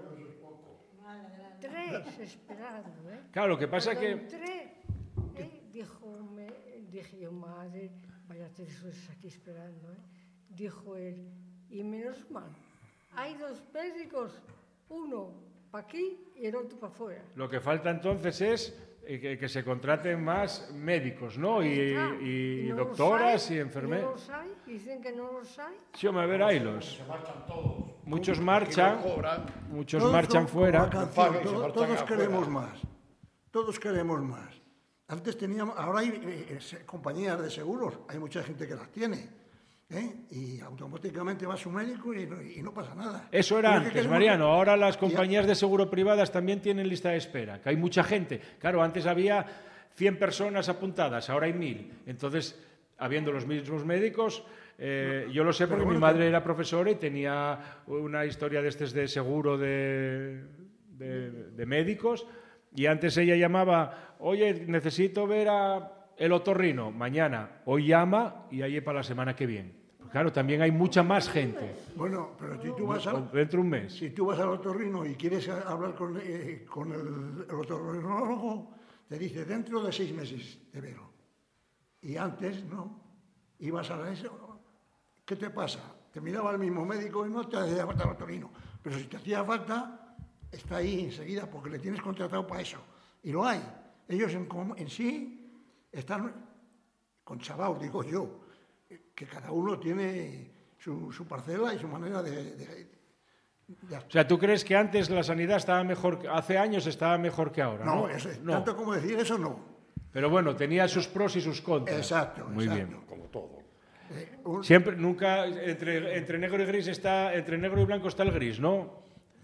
Tres esperando, ¿eh? Claro, lo que pasa Cuando que... entré, ¿eh? Dijo, me, dije yo, madre, vaya tres horas aquí esperando, ¿eh? Dijo él, y menos mal, hay dos médicos, uno para aquí y el otro para afuera. Lo que falta entonces es eh, que, que se contraten más médicos, ¿no? Y, Ah, y no doctoras los hay, y enfermeras. No los hay, dicen que no los hay. Sí, hombre, a ver, haylos. Se marchan todos. Muchos Y marchan, no cobran. muchos Todos marchan son como fuera. la canción, pagan y se todo- marchan todos afuera. queremos más. Todos queremos más. Antes teníamos, ahora hay eh, eh, compañías de seguros, hay mucha gente que las tiene. ¿eh? Y automáticamente va a su médico y no, y no pasa nada. Eso era Pero es que antes, queremos- Mariano. Ahora las Y- compañías de seguro privadas también tienen lista de espera, que hay mucha gente. Claro, antes había cien personas apuntadas, ahora hay mil. Entonces, habiendo los mismos médicos, eh, yo lo sé porque Pero mi bueno, madre que- era profesora y tenía una historia de este de seguro de, de, de médicos, y antes ella llamaba, oye, necesito ver a el otorrino, mañana. Hoy llama y ahí para la semana que viene. Claro, también hay mucha más gente. Bueno, pero si tú vas a, Dentro de un mes. si tú vas al otorrino y quieres a- hablar con, eh, con el, el otorrinólogo, te dice dentro de seis meses te veo. Y antes, no. Ibas a eso. ¿Qué te pasa? Te miraba el mismo médico y no te hacía falta el otorrino. Pero si te hacía falta, está ahí enseguida porque le tienes contratado para eso. Y lo hay. Ellos en, com- en sí están conchavados, digo yo, que cada uno tiene su, su parcela y su manera de, de, de O sea, ¿tú crees que antes la sanidad estaba mejor, que- hace años estaba mejor que ahora? No, No, eso es- No. tanto como decir eso no. Pero bueno, tenía sus pros y sus contras. Exacto, Muy exacto. bien. Como todo. Eh, un- Siempre, nunca, entre, entre negro y gris está, entre negro y blanco está el gris, ¿no?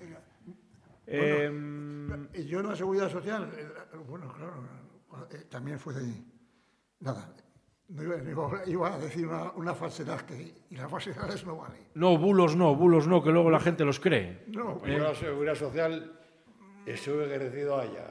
Eh, Y yo en la seguridad social, eh, bueno, claro, eh, también fue de... Nada, no iba, no iba- iba a decir una, una falsedad que, y las falsedades no valen. no, bulos no, bulos no, que luego la gente los cree. No, Yo la seguridad social estuve ejercido allá.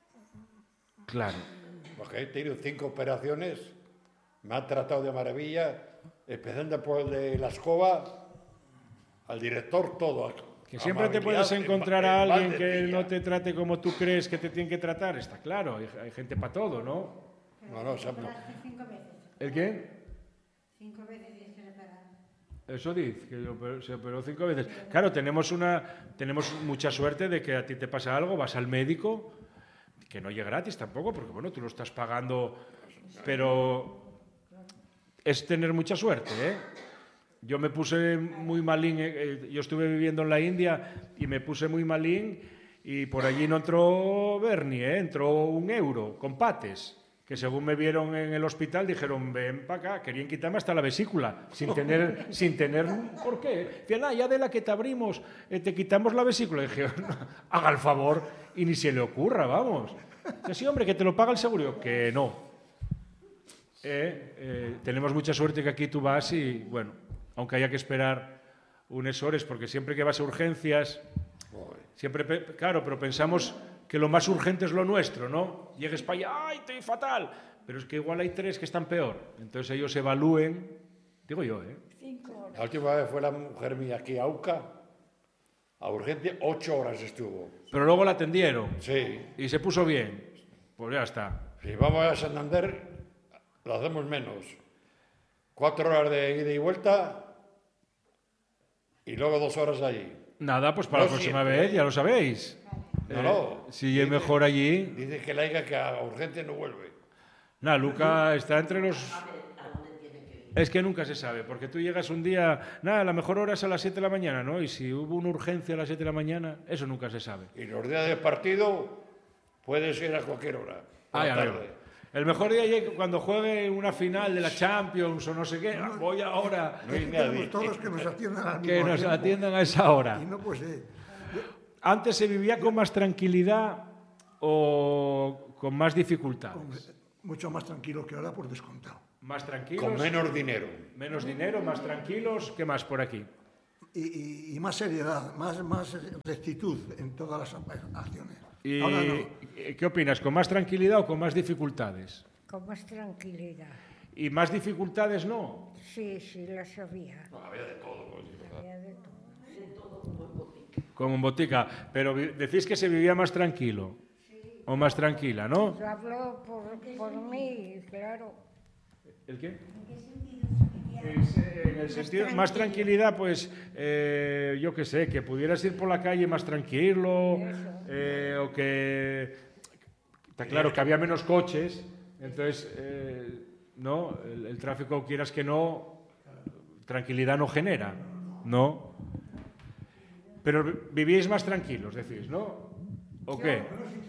Claro. Porque he tenido cinco operaciones, me han tratado de maravilla, empezando por el de la escoba, al director, todo. Que siempre te Amabilidad, puedes encontrar a en alguien que Valdecilla. no te trate como tú crees que te tiene que tratar, está claro, hay, hay gente para todo, ¿no? No, no, siempre. Cinco veces. ¿El qué? Cinco veces tienes que reparar. Eso dice, que operó- se operó cinco veces. Claro, tenemos, una, tenemos mucha suerte de que a ti te pasa algo, vas al médico, que no llega gratis tampoco, porque bueno, tú lo estás pagando, pero es tener mucha suerte, ¿eh? Yo me puse muy malín, eh, eh, yo estuve viviendo en la India y me puse muy malín y por allí no entró Bernie, ¿eh? Entró un euro con pates. Que según me vieron en el hospital dijeron, ven para acá, querían quitarme hasta la vesícula, sin tener, sin tener, ¿por qué? Decían, ah, ya de la que te abrimos, eh, te quitamos la vesícula. Y dije, haga el favor, y ni se le ocurra, vamos. Que sí, hombre, que te lo paga el seguro. Yo, que no. Eh, eh, tenemos mucha suerte que aquí tú vas y, bueno, aunque haya que esperar unas horas, porque siempre que vas a urgencias, siempre, pe- claro, pero pensamos que lo más urgente es lo nuestro, ¿no? Llegues para allá, ¡ay, estoy fatal! Pero es que igual hay tres que están peor. Entonces ellos evalúen, digo yo, ¿eh? Cinco horas. La última vez fue la mujer mía aquí a UCA, a urgencia, ocho horas estuvo. Pero luego la atendieron Sí. y se puso bien. Pues ya está. Si vamos a Santander, lo hacemos menos. Cuatro horas de ida y vuelta y luego dos horas allí. Nada, pues para No la próxima siempre, vez, ¿eh? ya lo sabéis. No, Eh, no. si es mejor allí. Dice que la hija que a urgencia no vuelve. Nada, Luca está entre los... Es que nunca se sabe, porque tú llegas un día... Nada, la mejor hora es a las siete de la mañana, ¿no? Y si hubo una urgencia a las siete de la mañana, eso nunca se sabe. Y los días de partido puedes ir a cualquier hora. por Ah, la ya veo. tarde. El mejor día es cuando juegue una final de la Champions o no sé qué, voy ahora. No hay Aquí tenemos nadie. todos que nos atiendan al mismo Que nos tiempo. atiendan a esa hora. Y no pues ser. ¿Antes se vivía con más tranquilidad o con más dificultades? Hombre, mucho más tranquilo que ahora, por descontado. Más tranquilos. Con menos dinero. Menos dinero, más tranquilos. ¿Qué más por aquí? Y, y, y más seriedad, más, más rectitud en todas las acciones. ¿Y Ahora no. qué opinas? ¿Con más tranquilidad o con más dificultades? Con más tranquilidad. ¿Y más dificultades no? Sí, sí, las había. No, había de todo. pues, Había de todo. Como en botica. Pero vi- decís que se vivía más tranquilo. O más tranquila, ¿no? Yo hablo por, por mí, claro. ¿El qué? Es, eh, en el sentido, más tranquilidad, pues, eh, yo qué sé, que pudieras ir por la calle más tranquilo, eh, o que, está claro que había menos coches, entonces, eh, no, el, el tráfico, quieras que no, tranquilidad no genera, ¿no? Pero vi- vivíais más tranquilos, decís, ¿no? ¿O qué?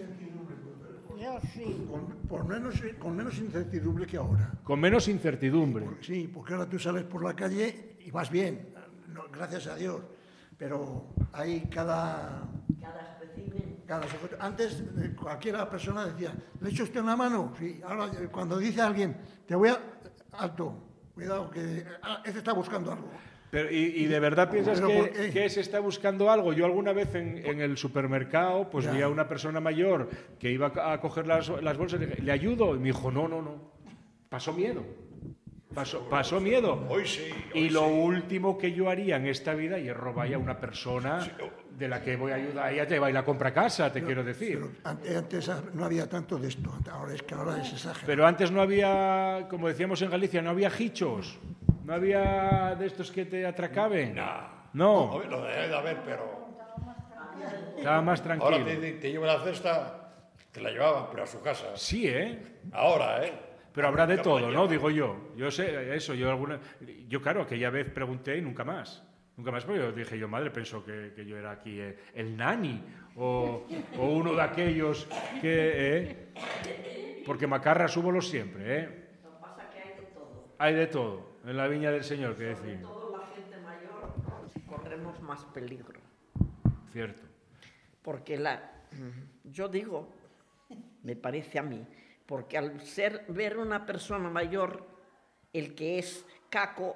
Yo sí. Con, por menos, con menos incertidumbre que ahora. Con menos incertidumbre. Por- sí, porque ahora tú sales por la calle y vas bien, no, gracias a Dios. Pero hay cada... Cada espécimen. cada sujeto. Antes eh, cualquiera persona decía, ¿le echa usted una mano? Sí. Ahora eh, cuando dice alguien, te voy a... Alto, cuidado, que ah, este está buscando algo. Pero, y, y de verdad piensas ¿Pero por que, qué? que se está buscando algo? Yo alguna vez en, en el supermercado pues Ya. vi a una persona mayor que iba a coger las, las bolsas y le dije, ¿le ayudo? Y me dijo, no, no, no. Pasó miedo. Pasó, pasó miedo. Hoy sí. Y hoy lo sí. último que yo haría en esta vida es robar a una persona de la que voy a ayudar. Ella te va a ir a comprar casa, te quiero decir. Pero ante- antes no había tanto de esto, ahora es que ahora es exagerado. Pero antes no había, como decíamos en Galicia, no había hichos. No había de estos que te atracaben. Nah. No, Lo debe de haber, pero estaba más ahora tranquilo. te, te, te lleva la cesta, te la llevaban, pero a su casa. Sí, ¿eh? Ahora, ¿eh? Pero habrá de Ya todo, mañana. ¿no? Digo yo. Yo sé eso. Yo, alguna... yo claro, aquella vez pregunté y nunca más. Nunca más, porque yo dije yo, madre, pensó que, que yo era aquí eh, el nani o, o uno de aquellos que... eh, porque macarras hubo los siempre, ¿eh? Lo que pasa es que hay de todo. Hay de todo en la viña del Señor, que decir. Todo la gente mayor corremos más peligro. Cierto. Porque la, yo digo, me parece a mí, porque al ser ver una persona mayor, el que es caco,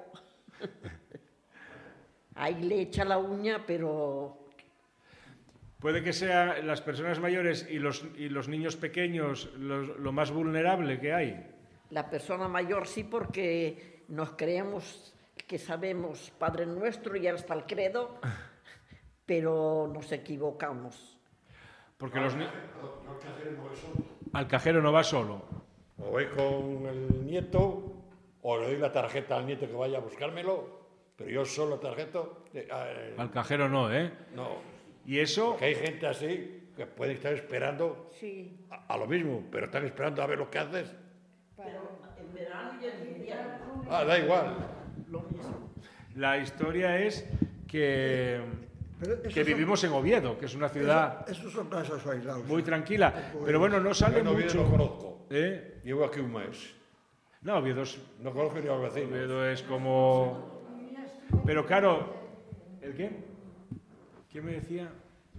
ahí le echa la uña, pero Puede que sean las personas mayores y los, y los niños pequeños los- lo más vulnerable que hay. la persona mayor sí, porque nos creemos que sabemos Padre Nuestro y hasta el credo, pero nos equivocamos. Porque los ni- al cajero no va solo. O voy con el nieto, o le doy la tarjeta al nieto que vaya a buscármelo, pero yo solo tarjeta. eh, eh, Al cajero no, ¿eh? no, Y eso, que hay gente así que puede estar esperando Sí. a, a lo mismo, pero están esperando a ver lo que haces. En verano y en invierno, Ah, da igual. lo mismo. la historia es que, Pero esos que son- vivimos en Oviedo, que es una ciudad Eso- Esos son casos aislados. muy tranquila. Pero bueno, no sale Yo no Oviedo mucho. no conozco. ¿Eh? Llevo aquí un mes. No, Oviedo es, No conozco ni a los vecinos. Oviedo es como... Pero claro, ¿el qué? ¿Quién me decía?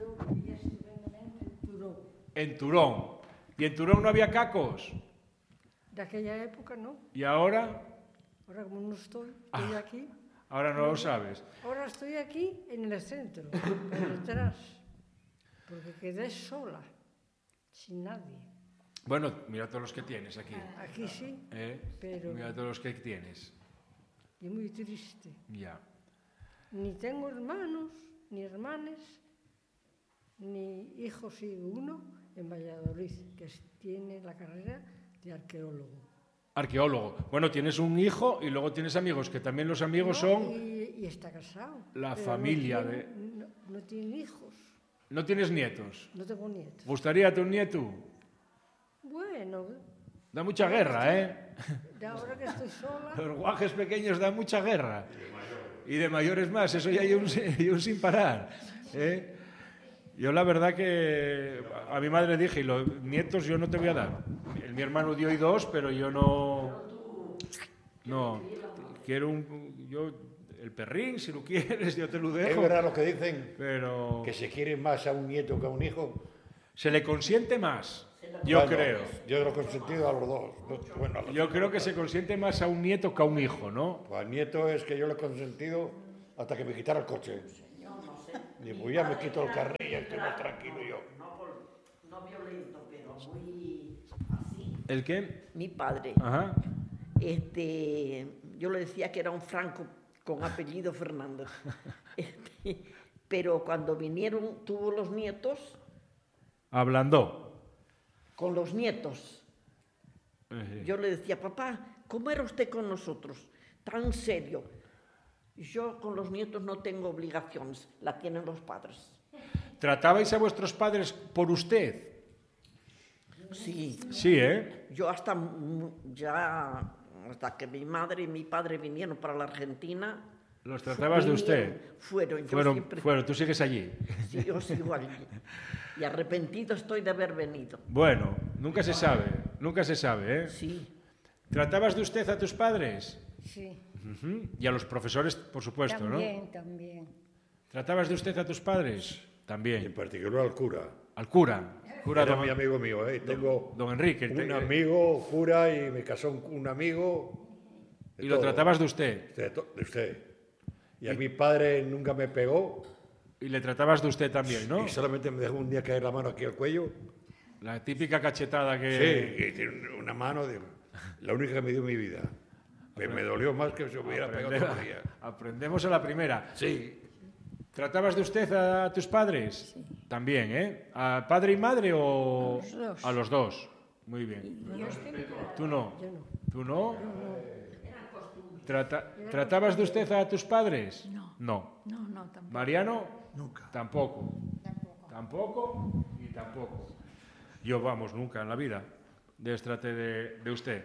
En Turón. Y en Turón no había cacos. De aquella época, ¿no? Y ahora, Ahora como no estoy, estoy aquí. ahora no lo sabes. Ahora estoy aquí en el centro, por detrás, porque quedé sola, sin nadie. Bueno, mira todos los que tienes aquí. Aquí sí, ¿eh? Pero- Mira todos los que tienes. y muy triste. Ya. Ni tengo hermanos, ni hermanas, ni hijos y uno en Valladolid, que es- tiene la carrera de arqueólogo. Arqueólogo. Bueno, tienes un hijo y luego tienes amigos, que también los amigos No, son... Y, y está casado. la pero familia no de- tiene, No, no tiene hijos, No tienes nietos. no tengo nietos. ¿Gustaría tener un nieto? Bueno, Da mucha guerra, ¿eh? de ahora que estoy sola, Los guajes pequeños dan mucha guerra. Y de mayores más, eso ya hay un, hay un sin parar. ¿eh? Yo la verdad que a mi madre dije, y los nietos yo no te voy a dar. El, mi hermano dio y dos, pero yo no... No, quiero un... Yo el perrín, si lo quieres, yo te lo dejo. Es verdad lo que dicen, pero que se quiere más a un nieto que a un hijo. se le consiente más, yo Bueno, creo. Yo lo he consentido a los dos. Bueno, a los Yo dos. creo que se consiente más a un nieto que a un hijo, ¿no? Pues al nieto es que yo le he consentido hasta que me quitara el coche. Y pues ya me quito el carnet y estoy más tranquilo yo. No, por- no violento, pero muy así. ¿El qué? Mi padre, Ajá. este, yo le decía que era un franco con apellido Fernández. Este, pero cuando vinieron, tuvo los nietos, Ablandó. con los nietos, Eh, yo le decía, papá, ¿cómo era usted con nosotros? Tan serio. Yo con los nietos no tengo obligaciones, la tienen los padres. ¿Tratabais a vuestros padres por usted? Sí, Sí, ¿eh? yo hasta mm, ya, hasta que mi madre y mi padre vinieron para la Argentina. Los tratabas de usted. vinieron, Fueron, yo Fueron, siempre, fueron, tú sigues allí. sí, yo sigo allí. Y arrepentido estoy de haber venido. Bueno, nunca se sabe, nunca se sabe, ¿eh? Sí, ¿Tratabas de usted a tus padres? Sí, Ujú. Y a los profesores, por supuesto, ¿no? también, también. ¿Tratabas de usted a tus padres? Y en También. particular al cura. Al cura. Cura Era don, mi amigo mío, ¿eh? Tengo don Enrique. te- un amigo cura y me casó un, un amigo. de y lo todo. tratabas de usted. De, to- de usted. Y a mi padre nunca me pegó Y le tratabas de usted también, ¿no? y solamente me dejó un día caer la mano aquí al cuello. La típica cachetada Sí, que... y tiene una mano, de, la única que me dio en mi vida. Pero me dolió más que si hubiera pegado Aprende- todavía. Aprendemos a la primera. Sí, ¿Tratabas de usted a tus padres? También, ¿eh? ¿A padre y madre o...? A los dos. A los dos. Muy bien. Yo estoy- ¿Tú no? Yo no. ¿Tú no? Trata- ¿Tratabas de usted a tus padres? No. No. No, no, tampoco. ¿Mariano? Nunca. Tampoco. Tampoco. Tampoco y tampoco. Yo, vamos, nunca en la vida destraté de, de usted.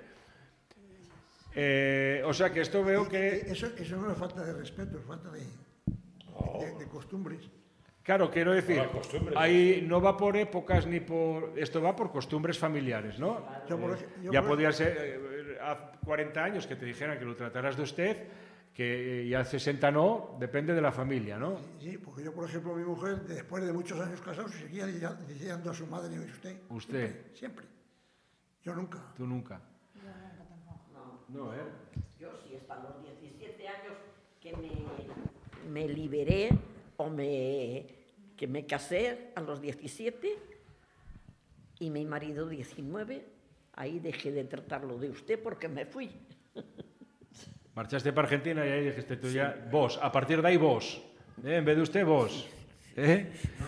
Eh, o sea que esto veo que... Eso, eso no es falta de respeto, es falta de, de, de costumbres. Claro, quiero decir, Por costumbres. ahí no va por épocas ni por... Esto va por costumbres familiares, ¿no? Yo, por Eh, ej- yo ya por podía ser eh, hace cuarenta años que te dijeran que lo trataras de usted, que eh, ya sesenta no, depende de la familia, ¿no? Sí, porque yo, por ejemplo, mi mujer, después de muchos años casados, seguía diya- diciendo a su madre, usted. Usted. Siempre. Yo nunca. Tú nunca. No, ¿eh? yo sí, hasta los diecisiete años que me, me liberé o me, que me casé a los diecisiete y mi marido diecinueve, ahí dejé de tratarlo de usted porque me fui. Marchaste para Argentina y ahí dijiste tú ya, vos, a partir de ahí vos, ¿eh? En vez de usted, vos. ¿Eh?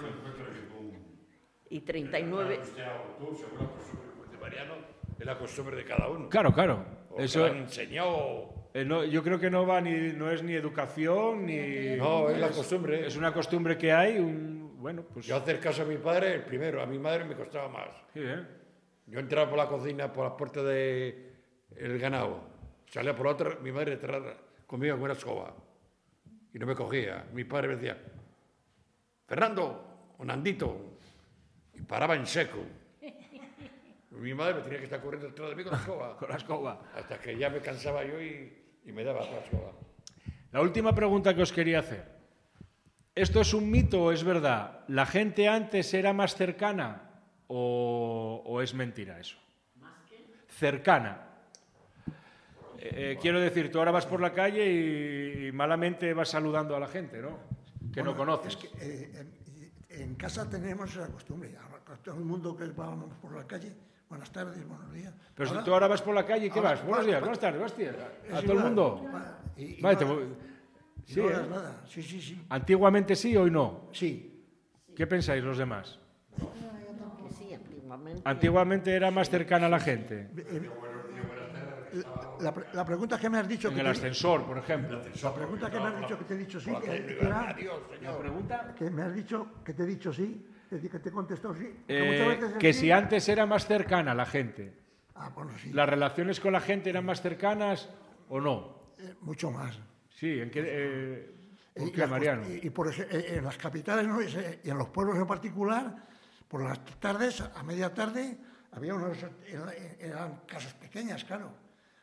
Y treinta y nueve, tú, según la costumbre de Mariano, es la costumbre de cada uno. Claro, claro. O Eso, que le han enseñado. eh, no, yo creo que no va ni, no es ni educación ni... No, es la costumbre. Es una costumbre que hay, un, bueno, pues... Yo hacer caso a mi padre, el primero, a mi madre me costaba más. Sí, ¿eh? Yo entraba por la cocina, por la puerta del el ganado, salía por la otra, mi madre entraba conmigo con una escoba y no me cogía. Mi padre me decía, Fernando, o Nandito, y paraba en seco. Mi madre me tenía que estar corriendo detrás de mí con la escoba, Con la escoba. hasta que ya me cansaba yo y, y me daba la escoba. La última pregunta que os quería hacer. ¿Esto es un mito o es verdad? ¿La gente antes era más cercana o, o es mentira eso? Cercana. Eh, eh, quiero decir, tú ahora vas por la calle y, y malamente vas saludando a la gente, ¿no? Que no Bueno, conoces. es que, eh, en, en casa tenemos esa costumbre. Ahora, para todo el mundo que vamos por la calle, buenas tardes, buenos días. Pero si Ahora- tú ahora vas por la calle, ¿qué ahora- vas? Buenos va- días, va- buenas tardes, buenas días. es A todo el igual, mundo. va, y- y Vale, no- te voy- y Sí, no ¿eh? hagas nada. Sí, sí, sí. Antiguamente sí, hoy no. Sí. ¿Qué pensáis los demás? que sí, antiguamente. Antiguamente era más cercana a la gente. Eh, La, pre- la pregunta que me has dicho... En que el te- ascensor, por ejemplo. La pregunta que me has dicho que te he dicho sí, Por la que, calle, que era- adiós, señor. pregunta? que me has dicho que te he dicho sí, es decir, que te he contestado sí. porque Eh, muchas veces el que sí- si antes era más cercana la gente. Ah, bueno, sí. ¿Las relaciones con la gente eran más cercanas o no? Eh, mucho más. Sí, ¿en qué, eh, ¿por Y qué, las- Mariano? Y, y por ej- eh, en las capitales ¿no? y se- y en los pueblos en particular, por las tardes, a media tarde, había unos, eran, eran casas pequeñas, claro.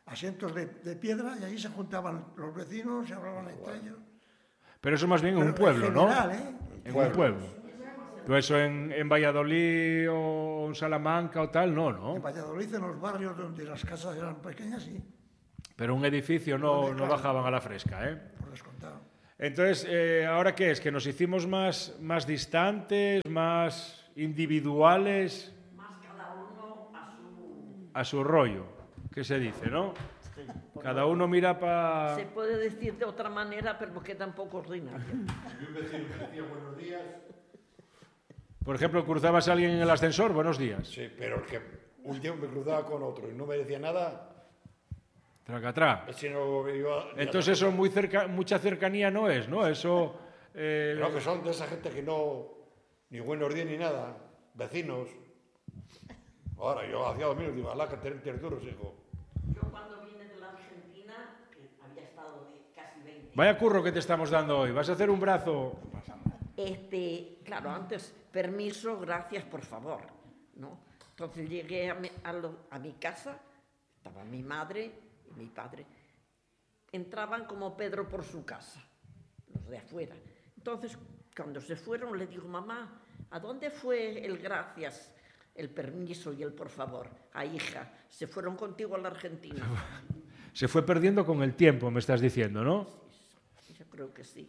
asientos de, de piedra y allí se juntaban los vecinos, se hablaban entre ellos. Pero eso más bien en Pero un pueblo, en ¿no? general, ¿eh? En un pueblo. Pero eso en, en Valladolid o en Salamanca o tal, no, ¿no? En Valladolid, en los barrios donde las casas eran pequeñas, sí, Pero un edificio no, Donde, no claro. bajaban a la fresca, ¿eh? por descontado. Entonces, eh, ¿ahora qué es? ¿Que nos hicimos más, más distantes, más individuales? Más cada uno a su... A su rollo, ¿qué se dice, no? Sí, Cada uno mira para... se puede decir de otra manera, pero queda un poco ordinario. Y un vecino que decía buenos días, Por ejemplo, cruzabas a alguien en el ascensor, buenos días. sí, pero el que un tiempo me cruzaba con otro y no me decía nada, Tracatrá. ese no iba... Entonces eso muy cerca, mucha cercanía no es, ¿no? Eso... eh, Creo que son de esa gente que no... Ni buenos días ni nada, vecinos. Ahora, yo hacía dos minutos, digo, alá, que tener duros, hijo. Yo cuando vine de la Argentina, que había estado de casi veinte Vaya curro que te estamos dando hoy. ¿Vas a hacer un brazo? Este, claro, antes, permiso, gracias, por favor, ¿no? Entonces llegué a mi, a lo- a mi casa, estaba mi madre y mi padre. Entraban como Pedro por su casa, los de afuera. Entonces, cuando se fueron, le digo, mamá, ¿a dónde fue el gracias, el permiso y el por favor? A hija, se fueron contigo a la Argentina. Se fue perdiendo con el tiempo, me estás diciendo, ¿no? Yo creo que sí.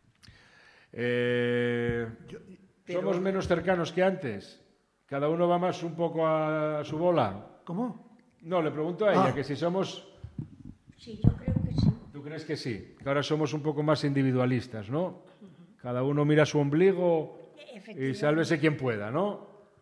Eh, Pero- ¿Somos menos cercanos que antes? ¿Cada uno va más un poco a su bola? ¿Cómo? No, le pregunto a ella, Ah. que si somos... Sí, yo creo que sí. ¿Tú crees que sí? Que ahora somos un poco más individualistas, ¿no? Cada uno mira su ombligo y Efectivamente. sálvese quien pueda, ¿no?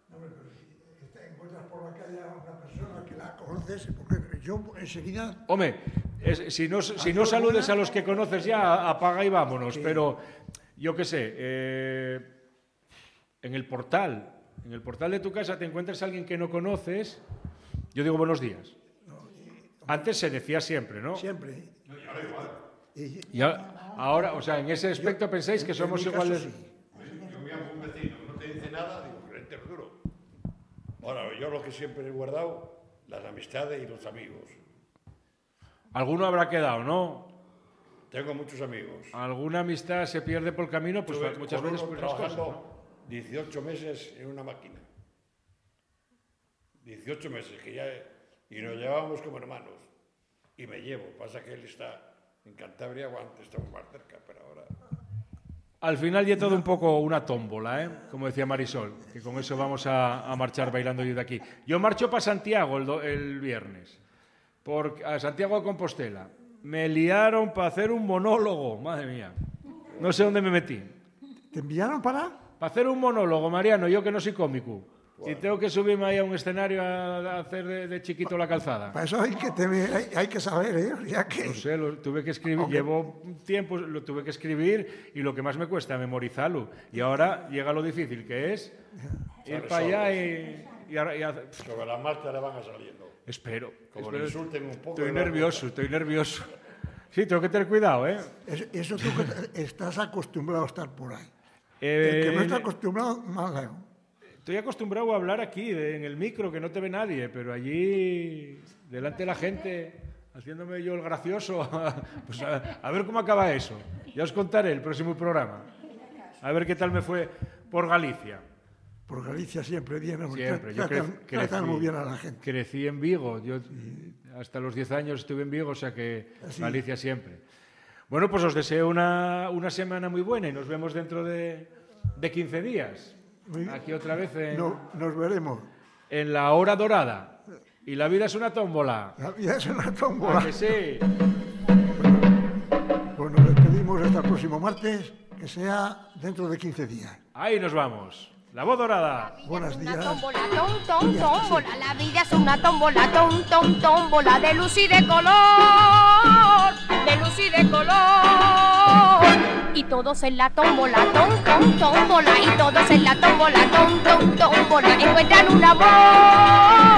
Te encuentras por la calle a una persona que la conoces, porque yo enseguida... Hombre, es- si no, si no saludes a los que conoces ya, apaga y vámonos. Pero yo qué sé, eh, en el portal, en el portal de tu casa te encuentras a alguien que no conoces, yo digo buenos días. Antes se decía siempre, ¿no? Siempre. Y, Y a- ahora, o sea, en ese aspecto pensáis que en somos mi caso, iguales. sí. Yo me llamo un vecino, no te dice nada, digo, que tener duro. Ahora, yo lo que siempre he guardado, las amistades y los amigos. Alguno habrá quedado, ¿no? Tengo muchos amigos. Alguna amistad se pierde por el camino, pues Estuve muchas con veces uno por esas cosas, trabajando ¿no? dieciocho meses en una máquina. dieciocho meses, que ya... Y nos llevábamos como hermanos. Y me llevo. Pasa que él está en Cantabria, o antes estamos más cerca, pero ahora... Al final ya todo un poco una tómbola, ¿eh? Como decía Marisol, que con eso vamos a, a marchar bailando yo de aquí. Yo marcho para Santiago el, do- el viernes, por, a Santiago de Compostela. Me liaron para hacer un monólogo, madre mía. No sé dónde me metí. ¿Te enviaron para...? Para hacer un monólogo, Mariano, yo que no soy cómico. Y tengo que subirme ahí a un escenario a, a hacer de, de chiquito la calzada. Para eso hay que, tener- hay, hay que saber, ¿eh? Ya que... No sé, lo tuve que escribir, llevo un tiempo, lo tuve que escribir y lo que más me cuesta, memorizarlo. Y ahora llega lo difícil que es ir Sale para allá solos. y, y, ahora- y hacer- Sobre la marcha le van a saliendo. Espero. Como espero. le insulten un poco... Estoy le van a- nervioso, estoy nervioso. Sí, tengo que tener cuidado, ¿eh? Eso, eso tú que estás acostumbrado a estar por ahí. Eh, El que no está acostumbrado, mal. Estoy acostumbrado a hablar aquí, de- en el micro, que no te ve nadie, pero allí, delante de la gente, haciéndome yo el gracioso, pues a, a ver cómo acaba eso. Ya os contaré el próximo programa. A ver qué tal me fue por Galicia. Por Galicia siempre viene. Siempre. Yo Tratan, cre- tratan crecí- muy bien a la gente. Crecí en Vigo. Yo hasta los diez años estuve en Vigo, o sea que Así. Galicia siempre. Bueno, pues os deseo una, una semana muy buena y nos vemos dentro de, de quince días. Muy- Aquí otra vez en, No, nos veremos. en la hora dorada. Y la vida es una tómbola. La vida es una ¿A tómbola. que sí? Pues nos despedimos hasta el próximo martes, que sea dentro de quince días. Ahí nos vamos. La voz dorada. Buenos Una días. tómbola, tom, tom, tómbola. La vida es una tómbola, tom, tom, tómbola. De luz y de color. De luz y de color. Y todos en la tómbola, tom, tom, tómbola. Y todos en la tómbola, tom, tom, tómbola. Encuentran un amor.